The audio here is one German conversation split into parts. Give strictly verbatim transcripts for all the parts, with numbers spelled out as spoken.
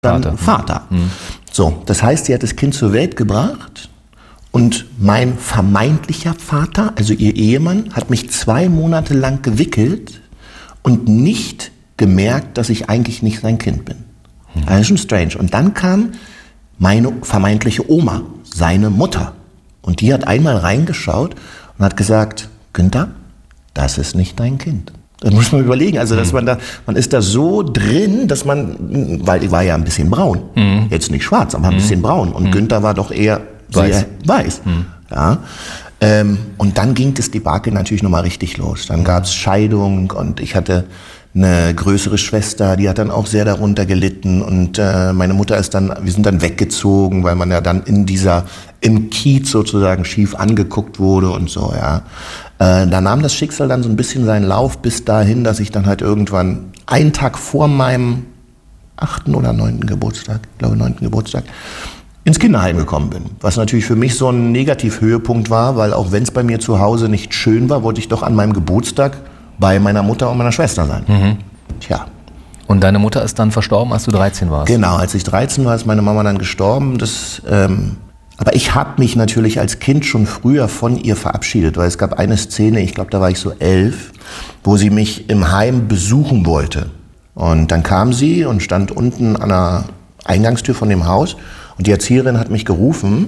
dann Vater. Vater. Mhm. So, das heißt, sie hat das Kind zur Welt gebracht und mein vermeintlicher Vater, also ihr Ehemann, hat mich zwei Monate lang gewickelt und nicht gemerkt, dass ich eigentlich nicht sein Kind bin. Mhm. Das ist schon strange. Und dann kam meine vermeintliche Oma, seine Mutter. Und die hat einmal reingeschaut und hat gesagt, Günther, das ist nicht dein Kind. Das muss man überlegen. Also, dass man da, man ist da so drin, dass man, weil ich war ja ein bisschen braun. Mhm. Jetzt nicht schwarz, aber ein bisschen braun. Und mhm. Günther war doch eher weiß. Sehr weiß. Mhm. Ja. Ähm, und dann ging das Debakel natürlich nochmal richtig los. Dann gab es Scheidung und ich hatte eine größere Schwester, die hat dann auch sehr darunter gelitten und äh, meine Mutter ist dann, wir sind dann weggezogen, weil man ja dann in dieser, im Kiez sozusagen schief angeguckt wurde und so, ja. Äh, da nahm das Schicksal dann so ein bisschen seinen Lauf bis dahin, dass ich dann halt irgendwann einen Tag vor meinem achten oder neunten Geburtstag, ich glaube neunten Geburtstag, ins Kinderheim gekommen bin. Was natürlich für mich so ein Negativhöhepunkt war, weil auch wenn es bei mir zu Hause nicht schön war, wollte ich doch an meinem Geburtstag bei meiner Mutter und meiner Schwester sein. Mhm. Tja. Und deine Mutter ist dann verstorben, als du dreizehn warst? Genau, als ich dreizehn war, ist meine Mama dann gestorben. Das, ähm, aber ich habe mich natürlich als Kind schon früher von ihr verabschiedet, weil es gab eine Szene, ich glaube, da war ich so elf, wo sie mich im Heim besuchen wollte. Und dann kam sie und stand unten an der Eingangstür von dem Haus und die Erzieherin hat mich gerufen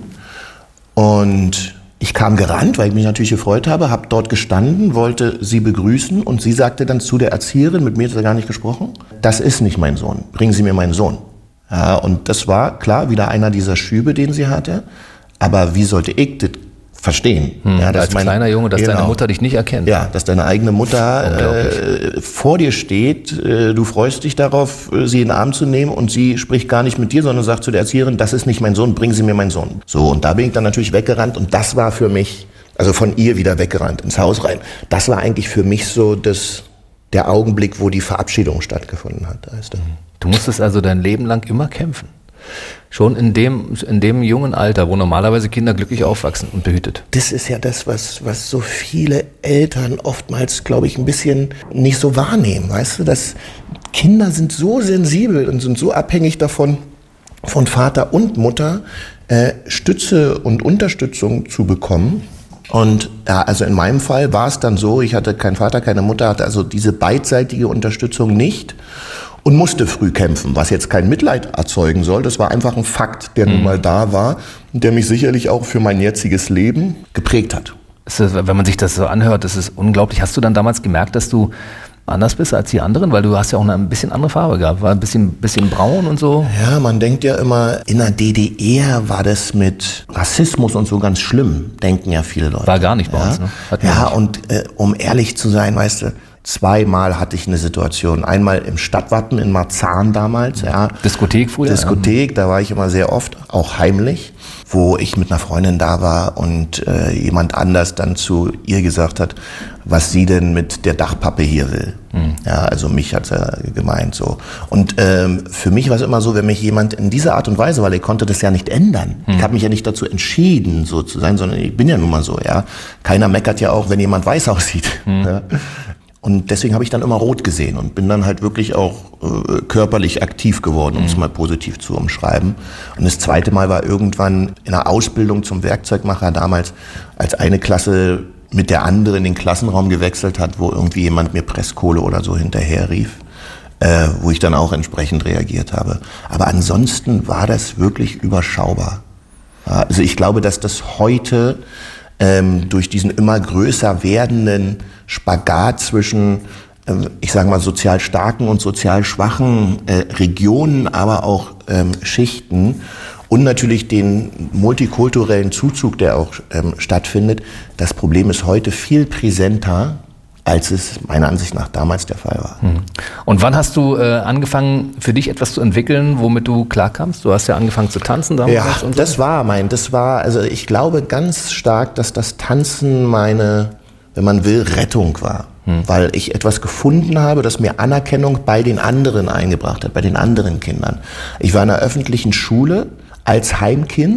und ich kam gerannt, weil ich mich natürlich gefreut habe, habe dort gestanden, wollte sie begrüßen und sie sagte dann zu der Erzieherin, mit mir hat sie gar nicht gesprochen, das ist nicht mein Sohn, bringen Sie mir meinen Sohn. Ja, und das war klar wieder einer dieser Schübe, den sie hatte, aber wie sollte ich das verstehen? Hm, ja, dass als mein, kleiner Junge, dass genau, deine Mutter dich nicht erkennt. Ja, dass deine eigene Mutter äh, vor dir steht, äh, du freust dich darauf, sie in den Arm zu nehmen und sie spricht gar nicht mit dir, sondern sagt zu der Erzieherin, das ist nicht mein Sohn, bringen Sie mir meinen Sohn. So, und da bin ich dann natürlich weggerannt und das war für mich, also von ihr wieder weggerannt, ins Haus rein. Das war eigentlich für mich so das, der Augenblick, wo die Verabschiedung stattgefunden hat. Weißt du? Du musstest also dein Leben lang immer kämpfen. Schon in dem, in dem jungen Alter, wo normalerweise Kinder glücklich aufwachsen und behütet. Das ist ja das, was, was so viele Eltern oftmals, glaube ich, ein bisschen nicht so wahrnehmen. Weißt du, dass Kinder sind so sensibel und sind so abhängig davon, von Vater und Mutter äh, Stütze und Unterstützung zu bekommen. Und ja, also in meinem Fall war es dann so, ich hatte keinen Vater, keine Mutter, hatte also diese beidseitige Unterstützung nicht. Und musste früh kämpfen, was jetzt kein Mitleid erzeugen soll. Das war einfach ein Fakt, der mhm. nun mal da war und der mich sicherlich auch für mein jetziges Leben geprägt hat. Ist, wenn man sich das so anhört, das ist unglaublich. Hast du dann damals gemerkt, dass du anders bist als die anderen? Weil du hast ja auch eine ein bisschen andere Farbe gehabt, war ein bisschen, bisschen braun und so. Ja, man denkt ja immer, in der D D R war das mit Rassismus und so ganz schlimm, denken ja viele Leute. War gar nicht bei ja? uns, ne? Ja, nicht. und äh, um ehrlich zu sein, weißt du, zweimal hatte ich eine Situation. Einmal im Stadtwappen in Marzahn damals. Ja. Diskothek früher? Diskothek, da war ich immer sehr oft, auch heimlich, wo ich mit einer Freundin da war und äh, jemand anders dann zu ihr gesagt hat, was sie denn mit der Dachpappe hier will. Mhm. Ja, also mich hat er gemeint so. Und ähm, für mich war es immer so, wenn mich jemand in dieser Art und Weise, weil ich konnte das ja nicht ändern. Mhm. Ich habe mich ja nicht dazu entschieden, so zu sein, sondern ich bin ja nun mal so. Ja, keiner meckert ja auch, wenn jemand weiß aussieht. Mhm. Ja? Und deswegen habe ich dann immer rot gesehen und bin dann halt wirklich auch äh, körperlich aktiv geworden, um es mal positiv zu umschreiben. Und das zweite Mal war irgendwann in der Ausbildung zum Werkzeugmacher damals, als eine Klasse mit der anderen in den Klassenraum gewechselt hat, wo irgendwie jemand mir Presskohle oder so hinterher rief, äh, wo ich dann auch entsprechend reagiert habe. Aber ansonsten war das wirklich überschaubar. Ja, also ich glaube, dass das heute ähm, durch diesen immer größer werdenden Spagat zwischen, äh, ich sage mal, sozial starken und sozial schwachen äh, Regionen, aber auch ähm, Schichten und natürlich den multikulturellen Zuzug, der auch ähm, stattfindet. Das Problem ist heute viel präsenter, als es meiner Ansicht nach damals der Fall war. Und wann hast du äh, angefangen, für dich etwas zu entwickeln, womit du klarkamst? Du hast ja angefangen zu tanzen damals. Ja, und so. das war mein, das war, also ich glaube ganz stark, dass das Tanzen meine, wenn man will, Rettung war. Hm. Weil ich etwas gefunden habe, das mir Anerkennung bei den anderen eingebracht hat, bei den anderen Kindern. Ich war in einer öffentlichen Schule als Heimkind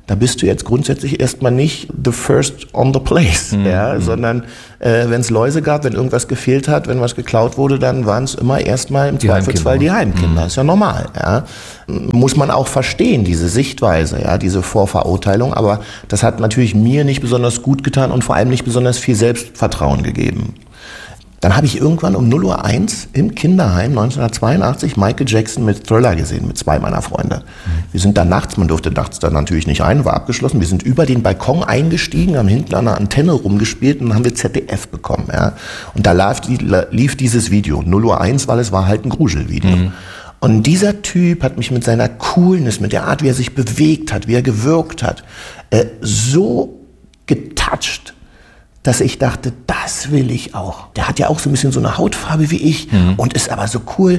da bist du jetzt grundsätzlich erstmal nicht the first on the place, mhm. ja, sondern äh, wenn es Läuse gab, wenn irgendwas gefehlt hat, wenn was geklaut wurde, dann waren es immer erstmal im die Zweifelsfall die Heimkinder. Mhm. Ist ja normal, ja. Muss man auch verstehen, diese Sichtweise, ja, diese Vorverurteilung, aber das hat natürlich mir nicht besonders gut getan und vor allem nicht besonders viel Selbstvertrauen gegeben. Dann habe ich irgendwann um null Uhr eins im Kinderheim neunzehnhundertzweiundachtzig Michael Jackson mit Thriller gesehen, mit zwei meiner Freunde. Wir sind da nachts, man durfte nachts da natürlich nicht rein, war abgeschlossen. Wir sind über den Balkon eingestiegen, haben hinten an einer Antenne rumgespielt und dann haben wir Z D F bekommen. Ja. Und da lief, lief dieses Video, null Uhr eins, weil es war halt ein Gruselvideo. Mhm. Und dieser Typ hat mich mit seiner Coolness, mit der Art, wie er sich bewegt hat, wie er gewirkt hat, äh, so getoucht, dass ich dachte, das will ich auch. Der hat ja auch so ein bisschen so eine Hautfarbe wie ich mhm. und ist aber so cool,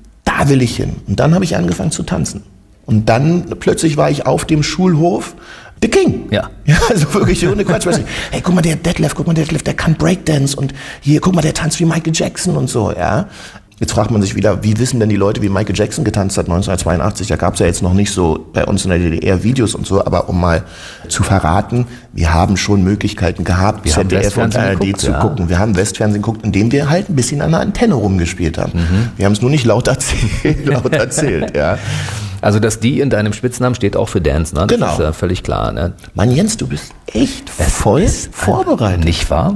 da will ich hin. Und dann habe ich angefangen zu tanzen. Und dann plötzlich war ich auf dem Schulhof The King. Ja. Ja, also wirklich ohne Quatsch. Hey, guck mal, der Detlef, guck mal, der Detlef, der kann Breakdance und hier, guck mal, der tanzt wie Michael Jackson und so, ja. Jetzt fragt man sich wieder, wie wissen denn die Leute, wie Michael Jackson getanzt hat neunzehnhundertzweiundachtzig? Da gab es ja jetzt noch nicht so bei uns in der D D R Videos und so, aber um mal zu verraten, wir haben schon Möglichkeiten gehabt, wir Z D F und A R D geguckt, zu ja. gucken. Wir haben Westfernsehen geguckt, indem wir halt ein bisschen an der Antenne rumgespielt haben. Mhm. Wir haben es nur nicht laut erzählt, laut erzählt, ja. Also, dass die in deinem Spitznamen steht auch für Dance, ne? Das genau. ist ja völlig klar, ne? Mann, Jens, du bist echt voll vorbereitet. Nicht wahr?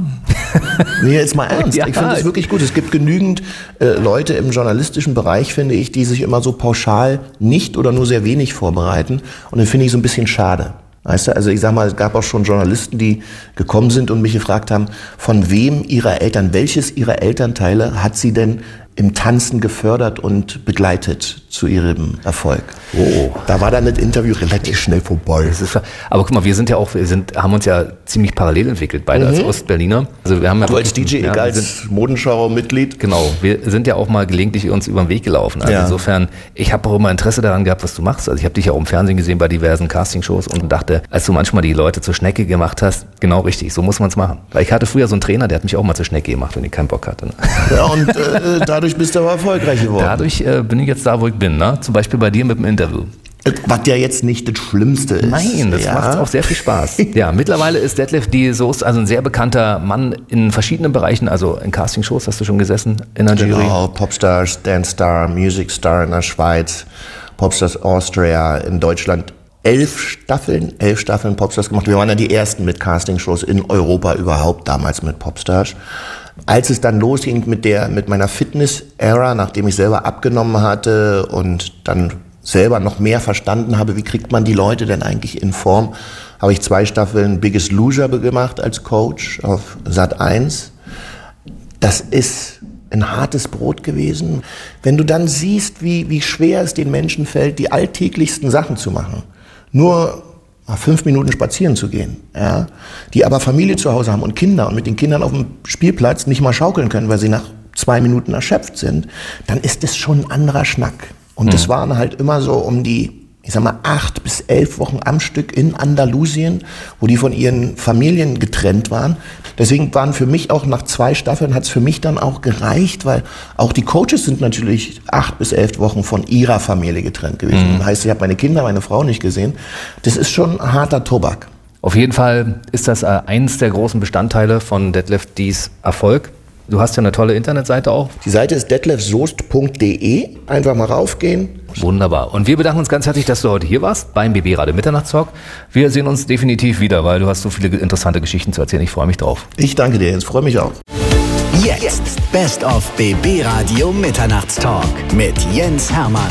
Nee, jetzt mal ernst. Ja, ich finde es wirklich gut. Es gibt genügend äh, Leute im journalistischen Bereich, finde ich, die sich immer so pauschal nicht oder nur sehr wenig vorbereiten. Und dann finde ich so ein bisschen schade. Weißt du, also ich sag mal, es gab auch schon Journalisten, die gekommen sind und mich gefragt haben, von wem ihrer Eltern, welches ihrer Elternteile hat sie denn im Tanzen gefördert und begleitet zu ihrem Erfolg. Oh. Da war dann das Interview relativ schnell vorbei. Das ist, aber guck mal, wir sind ja auch, wir sind, haben uns ja ziemlich parallel entwickelt, beide mhm. als Ostberliner. Also wir haben ja, du als D J, ja, egal als Modenschau-Mitglied. Genau, wir sind ja auch mal gelegentlich uns über den Weg gelaufen. Also ja. insofern, ich habe auch immer Interesse daran gehabt, was du machst. Also ich habe dich ja auch im Fernsehen gesehen bei diversen Castingshows und dachte, als du manchmal die Leute zur Schnecke gemacht hast, genau richtig, so muss man es machen. Weil ich hatte früher so einen Trainer, der hat mich auch mal zur Schnecke gemacht, wenn ich keinen Bock hatte. Ne? Ja, und äh, dadurch bist du aber erfolgreich geworden. Dadurch äh, bin ich jetzt da, wo ich bin, ne? Zum Beispiel bei dir mit dem Interview. Was ja jetzt nicht das Schlimmste ist. Nein, das ja. macht auch sehr viel Spaß. Ja, mittlerweile ist Detlef die Soest also ein sehr bekannter Mann in verschiedenen Bereichen. Also in Castingshows hast du schon gesessen in der Jury. Genau, Popstars, Dance Star, Music Star in der Schweiz, Popstars Austria in Deutschland. Elf Staffeln, elf Staffeln Popstars gemacht. Wir waren ja die ersten mit Castingshows in Europa überhaupt, damals mit Popstars. Als es dann losging mit der, mit meiner Fitness-Ära, nachdem ich selber abgenommen hatte und dann selber noch mehr verstanden habe, wie kriegt man die Leute denn eigentlich in Form, habe ich zwei Staffeln Biggest Loser gemacht als Coach auf Sat eins. Das ist ein hartes Brot gewesen. Wenn du dann siehst, wie, wie schwer es den Menschen fällt, die alltäglichsten Sachen zu machen, nur fünf Minuten spazieren zu gehen, ja, die aber Familie zu Hause haben und Kinder und mit den Kindern auf dem Spielplatz nicht mal schaukeln können, weil sie nach zwei Minuten erschöpft sind, dann ist es schon ein anderer Schnack. Und das waren halt immer so um die, ich sag mal, acht bis elf Wochen am Stück in Andalusien, wo die von ihren Familien getrennt waren. Deswegen waren für mich auch nach zwei Staffeln, hat es für mich dann auch gereicht, weil auch die Coaches sind natürlich acht bis elf Wochen von ihrer Familie getrennt gewesen. Mhm. Das heißt, ich habe meine Kinder, meine Frau nicht gesehen. Das ist schon harter Tobak. Auf jeden Fall ist das äh, eins der großen Bestandteile von Detlef Dies Erfolg. Du hast ja eine tolle Internetseite auch. Die Seite ist detlef soest punkt de. Einfach mal raufgehen. Wunderbar. Und wir bedanken uns ganz herzlich, dass du heute hier warst beim B B Radio Mitternachtstalk. Wir sehen uns definitiv wieder, weil du hast so viele interessante Geschichten zu erzählen. Ich freue mich drauf. Ich danke dir, ich freue mich auch. Jetzt Best of B B Radio Mitternachtstalk mit Jens Hermann.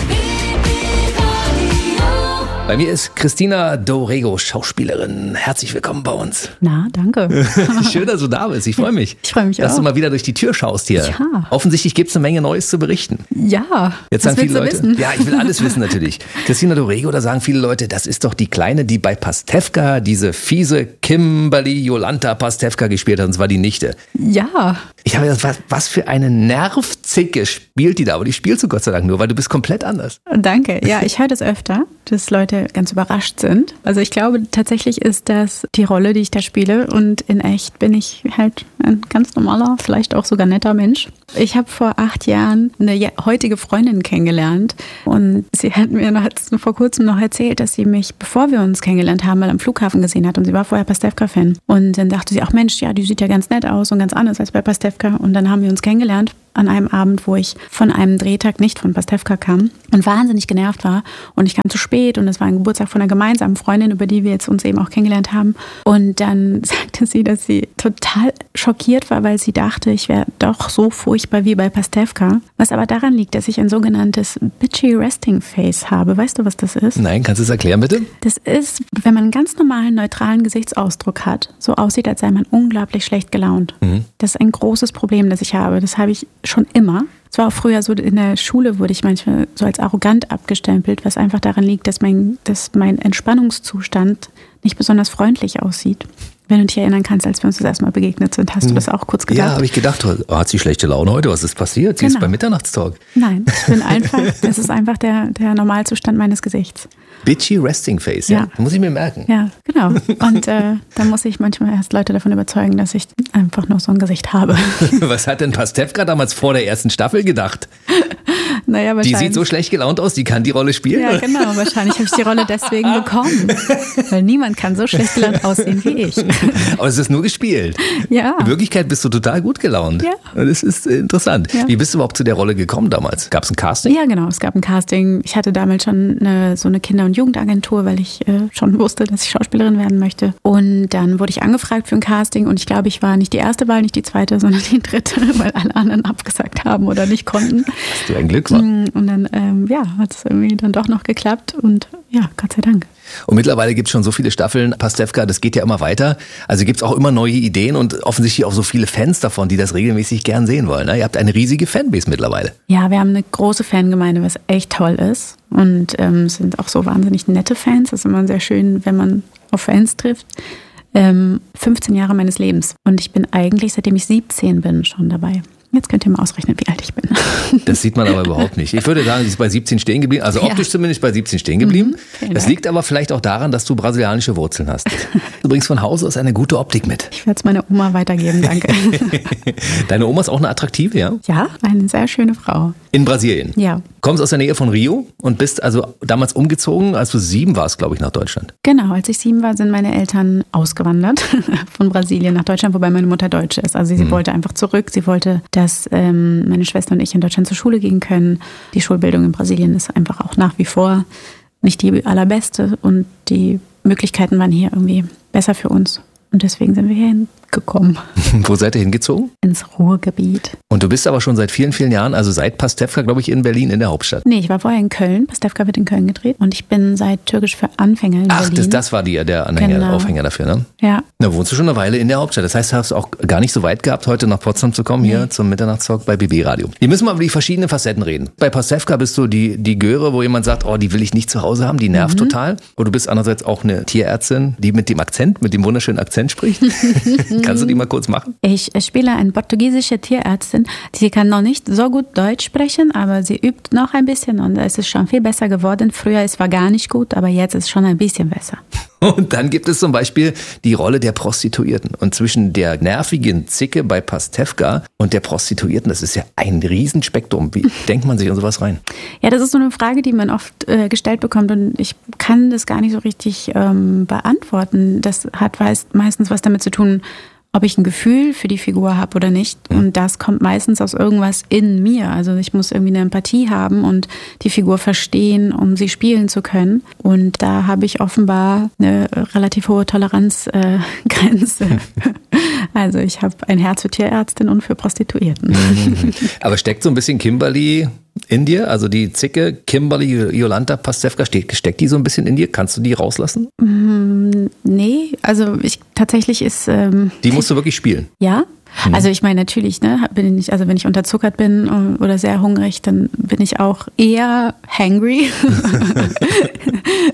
Bei mir ist Christina Dorego, Schauspielerin. Herzlich willkommen bei uns. Na, danke. Schön, dass du da bist. Ich freue mich. Ich freue mich dass auch. du mal wieder durch die Tür schaust hier. Ja. Offensichtlich gibt es eine Menge Neues zu berichten. Ja. Jetzt was sagen viele Leute. Wissen? Ja, ich will alles wissen natürlich. Christina Dorego, da sagen viele Leute, das ist doch die Kleine, die bei Pastewka diese fiese Kimberly Jolanta Pastewka gespielt hat. Und zwar die Nichte. Ja. Ich habe gedacht, was, was für eine Nervzicke spielt die da? Aber die spielst du Gott sei Dank nur, weil du bist komplett anders. Danke. Ja, ich höre das öfter, dass Leute alle ganz überrascht sind. Also ich glaube, tatsächlich ist das die Rolle, die ich da spiele. Und in echt bin ich halt ein ganz normaler, vielleicht auch sogar netter Mensch. Ich habe vor acht Jahren eine heutige Freundin kennengelernt. Und sie hat mir noch, vor kurzem noch erzählt, dass sie mich, bevor wir uns kennengelernt haben, mal am Flughafen gesehen hat. Und sie war vorher Pastewka-Fan. Und dann dachte sie, ach Mensch, ja, die sieht ja ganz nett aus und ganz anders als bei Pastewka. Und dann haben wir uns kennengelernt an einem Abend, wo ich von einem Drehtag nicht von Pastewka kam und wahnsinnig genervt war. Und ich kam zu spät und es war ein Geburtstag von einer gemeinsamen Freundin, über die wir jetzt uns eben auch kennengelernt haben. Und dann sagte sie, dass sie total schockiert war, weil sie dachte, ich wäre doch so furchtbar wie bei Pastewka. Was aber daran liegt, dass ich ein sogenanntes bitchy resting face habe. Weißt du, was das ist? Nein, kannst du es erklären, bitte? Das ist, wenn man einen ganz normalen, neutralen Gesichtsausdruck hat, so aussieht, als sei man unglaublich schlecht gelaunt. Mhm. Das ist ein großes Problem, das ich habe. Das habe ich schon immer. Es war auch früher so, in der Schule wurde ich manchmal so als arrogant abgestempelt, was einfach daran liegt, dass mein, dass mein Entspannungszustand nicht besonders freundlich aussieht. Wenn du dich erinnern kannst, als wir uns das erste Mal begegnet sind, hast du das auch kurz gedacht? Ja, habe ich gedacht, oh, hat sie schlechte Laune heute? Was ist passiert? Sie genau. ist beim Mitternachtstalk. Nein, ich bin einfach, das ist einfach der, der Normalzustand meines Gesichts. Bitchy Resting Face, ja. ja. Das muss ich mir merken. Ja, genau. Und äh, da muss ich manchmal erst Leute davon überzeugen, dass ich einfach nur so ein Gesicht habe. Was hat denn Pastewka damals vor der ersten Staffel gedacht? Naja, die sieht so schlecht gelaunt aus, die kann die Rolle spielen? Ja, genau. Wahrscheinlich habe ich die Rolle deswegen bekommen. Weil niemand kann so schlecht gelaunt aussehen wie ich. Aber es ist nur gespielt. Ja. In Wirklichkeit bist du total gut gelaunt. Ja. Das ist interessant. Ja. Wie bist du überhaupt zu der Rolle gekommen damals? Gab es ein Casting? Ja, genau. Es gab ein Casting. Ich hatte damals schon eine, so eine Kinder- und Jugendagentur, weil ich äh, schon wusste, dass ich Schauspielerin werden möchte. Und dann wurde ich angefragt für ein Casting und ich glaube, ich war nicht die erste Wahl, nicht die zweite, sondern die dritte, weil alle anderen abgesagt haben oder nicht konnten. Hast du ein Glück, war? Und dann, ähm, ja, hat es irgendwie dann doch noch geklappt und ja, Gott sei Dank. Und mittlerweile gibt es schon so viele Staffeln, Pastewka, das geht ja immer weiter. Also gibt es auch immer neue Ideen und offensichtlich auch so viele Fans davon, die das regelmäßig gern sehen wollen. Ne? Ihr habt eine riesige Fanbase mittlerweile. Ja, wir haben eine große Fangemeinde, was echt toll ist. Und ähm, sind auch so wahnsinnig nette Fans. Das ist immer sehr schön, wenn man auf Fans trifft. Ähm, fünfzehn Jahre meines Lebens. Und ich bin eigentlich, seitdem ich siebzehn bin, schon dabei. Jetzt könnt ihr mal ausrechnen, wie alt ich bin. Das sieht man aber überhaupt nicht. Ich würde sagen, sie ist bei siebzehn stehen geblieben, also optisch ja. zumindest bei siebzehn stehen geblieben. Mhm, das liegt aber vielleicht auch daran, dass du brasilianische Wurzeln hast. Du bringst von Hause aus eine gute Optik mit. Ich werde es meiner Oma weitergeben, danke. Deine Oma ist auch eine attraktive, ja? Ja, eine sehr schöne Frau. In Brasilien? Ja. Kommst aus der Nähe von Rio und bist also damals umgezogen, als du sieben warst, glaube ich, nach Deutschland. Genau, als ich sieben war, sind meine Eltern ausgewandert von Brasilien nach Deutschland, wobei meine Mutter Deutsche ist. Also sie mhm. wollte einfach zurück. Sie wollte, dass ähm, meine Schwester und ich in Deutschland zur Schule gehen können. Die Schulbildung in Brasilien ist einfach auch nach wie vor nicht die allerbeste und die Möglichkeiten waren hier irgendwie besser für uns. Und deswegen sind wir hierhin gekommen. Wo seid ihr hingezogen? Ins Ruhrgebiet. Und du bist aber schon seit vielen, vielen Jahren, also seit Pastewka, glaube ich, in Berlin, in der Hauptstadt. Nee, ich war vorher in Köln. Pastewka wird in Köln gedreht. Und ich bin seit Türkisch für Anfänger in Ach, Berlin. Ach, das, das war die, der Anhänger, genau. Aufhänger dafür, ne? Ja. Da wohnst du schon eine Weile in der Hauptstadt. Das heißt, du hast auch gar nicht so weit gehabt, heute nach Potsdam zu kommen, nee. hier zum Mitternachtstalk bei B B Radio. Wir müssen mal über die verschiedenen Facetten reden. Bei Pastewka bist du die, die Göre, wo jemand sagt, oh, die will ich nicht zu Hause haben, die nervt mhm. total. Und du bist andererseits auch eine Tierärztin, die mit dem Akzent, mit dem wunderschönen Akzent spricht. Kannst du die mal kurz machen? Ich spiele eine portugiesische Tierärztin. Sie kann noch nicht so gut Deutsch sprechen, aber sie übt noch ein bisschen und es ist schon viel besser geworden. Früher es war gar nicht gut, aber jetzt ist es schon ein bisschen besser. Und dann gibt es zum Beispiel die Rolle der Prostituierten. Und zwischen der nervigen Zicke bei Pastewka und der Prostituierten, das ist ja ein Riesenspektrum. Wie denkt man sich an sowas rein? Ja, das ist so eine Frage, die man oft äh, gestellt bekommt und ich kann das gar nicht so richtig ähm, beantworten. Das hat meistens was damit zu tun, ob ich ein Gefühl für die Figur habe oder nicht. Und das kommt meistens aus irgendwas in mir. Also ich muss irgendwie eine Empathie haben und die Figur verstehen, um sie spielen zu können. Und da habe ich offenbar eine relativ hohe Toleranzgrenze. Äh, also ich habe ein Herz für Tierärztin und für Prostituierten. Aber steckt so ein bisschen Kimberly in dir? Also die Zicke, Kimberly, Jolanta Pastewka, steckt die so ein bisschen in dir? Kannst du die rauslassen? Mm, nee, also ich tatsächlich ist... Ähm, die musst du wirklich spielen? Ja. Mhm. Also ich meine natürlich, ne, bin ich, also wenn ich unterzuckert bin oder sehr hungrig, dann bin ich auch eher hangry.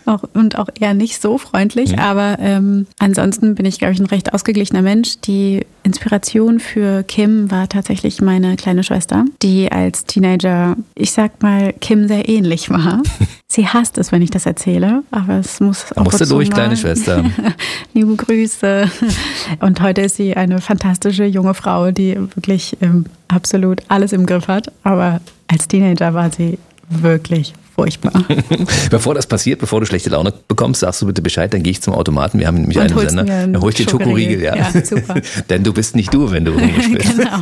auch, und auch eher nicht so freundlich. Mhm. Aber ähm, ansonsten bin ich, glaube ich, ein recht ausgeglichener Mensch. Die Inspiration für Kim war tatsächlich meine kleine Schwester, die als Teenager, ich sag mal, Kim sehr ähnlich war. Sie hasst es, wenn ich das erzähle, aber es muss auch musste durch, mal. Kleine Schwester. Liebe Grüße. Und heute ist sie eine fantastische junge Frau, die wirklich ähm, absolut alles im Griff hat. Aber als Teenager war sie wirklich furchtbar. Bevor das passiert, bevor du schlechte Laune bekommst, sagst du bitte Bescheid, dann gehe ich zum Automaten. Wir haben nämlich einen Sender. Dann hol ich den Schokoriegel. Ja. Ja, super. Denn du bist nicht du, wenn du hungrig bist. Genau.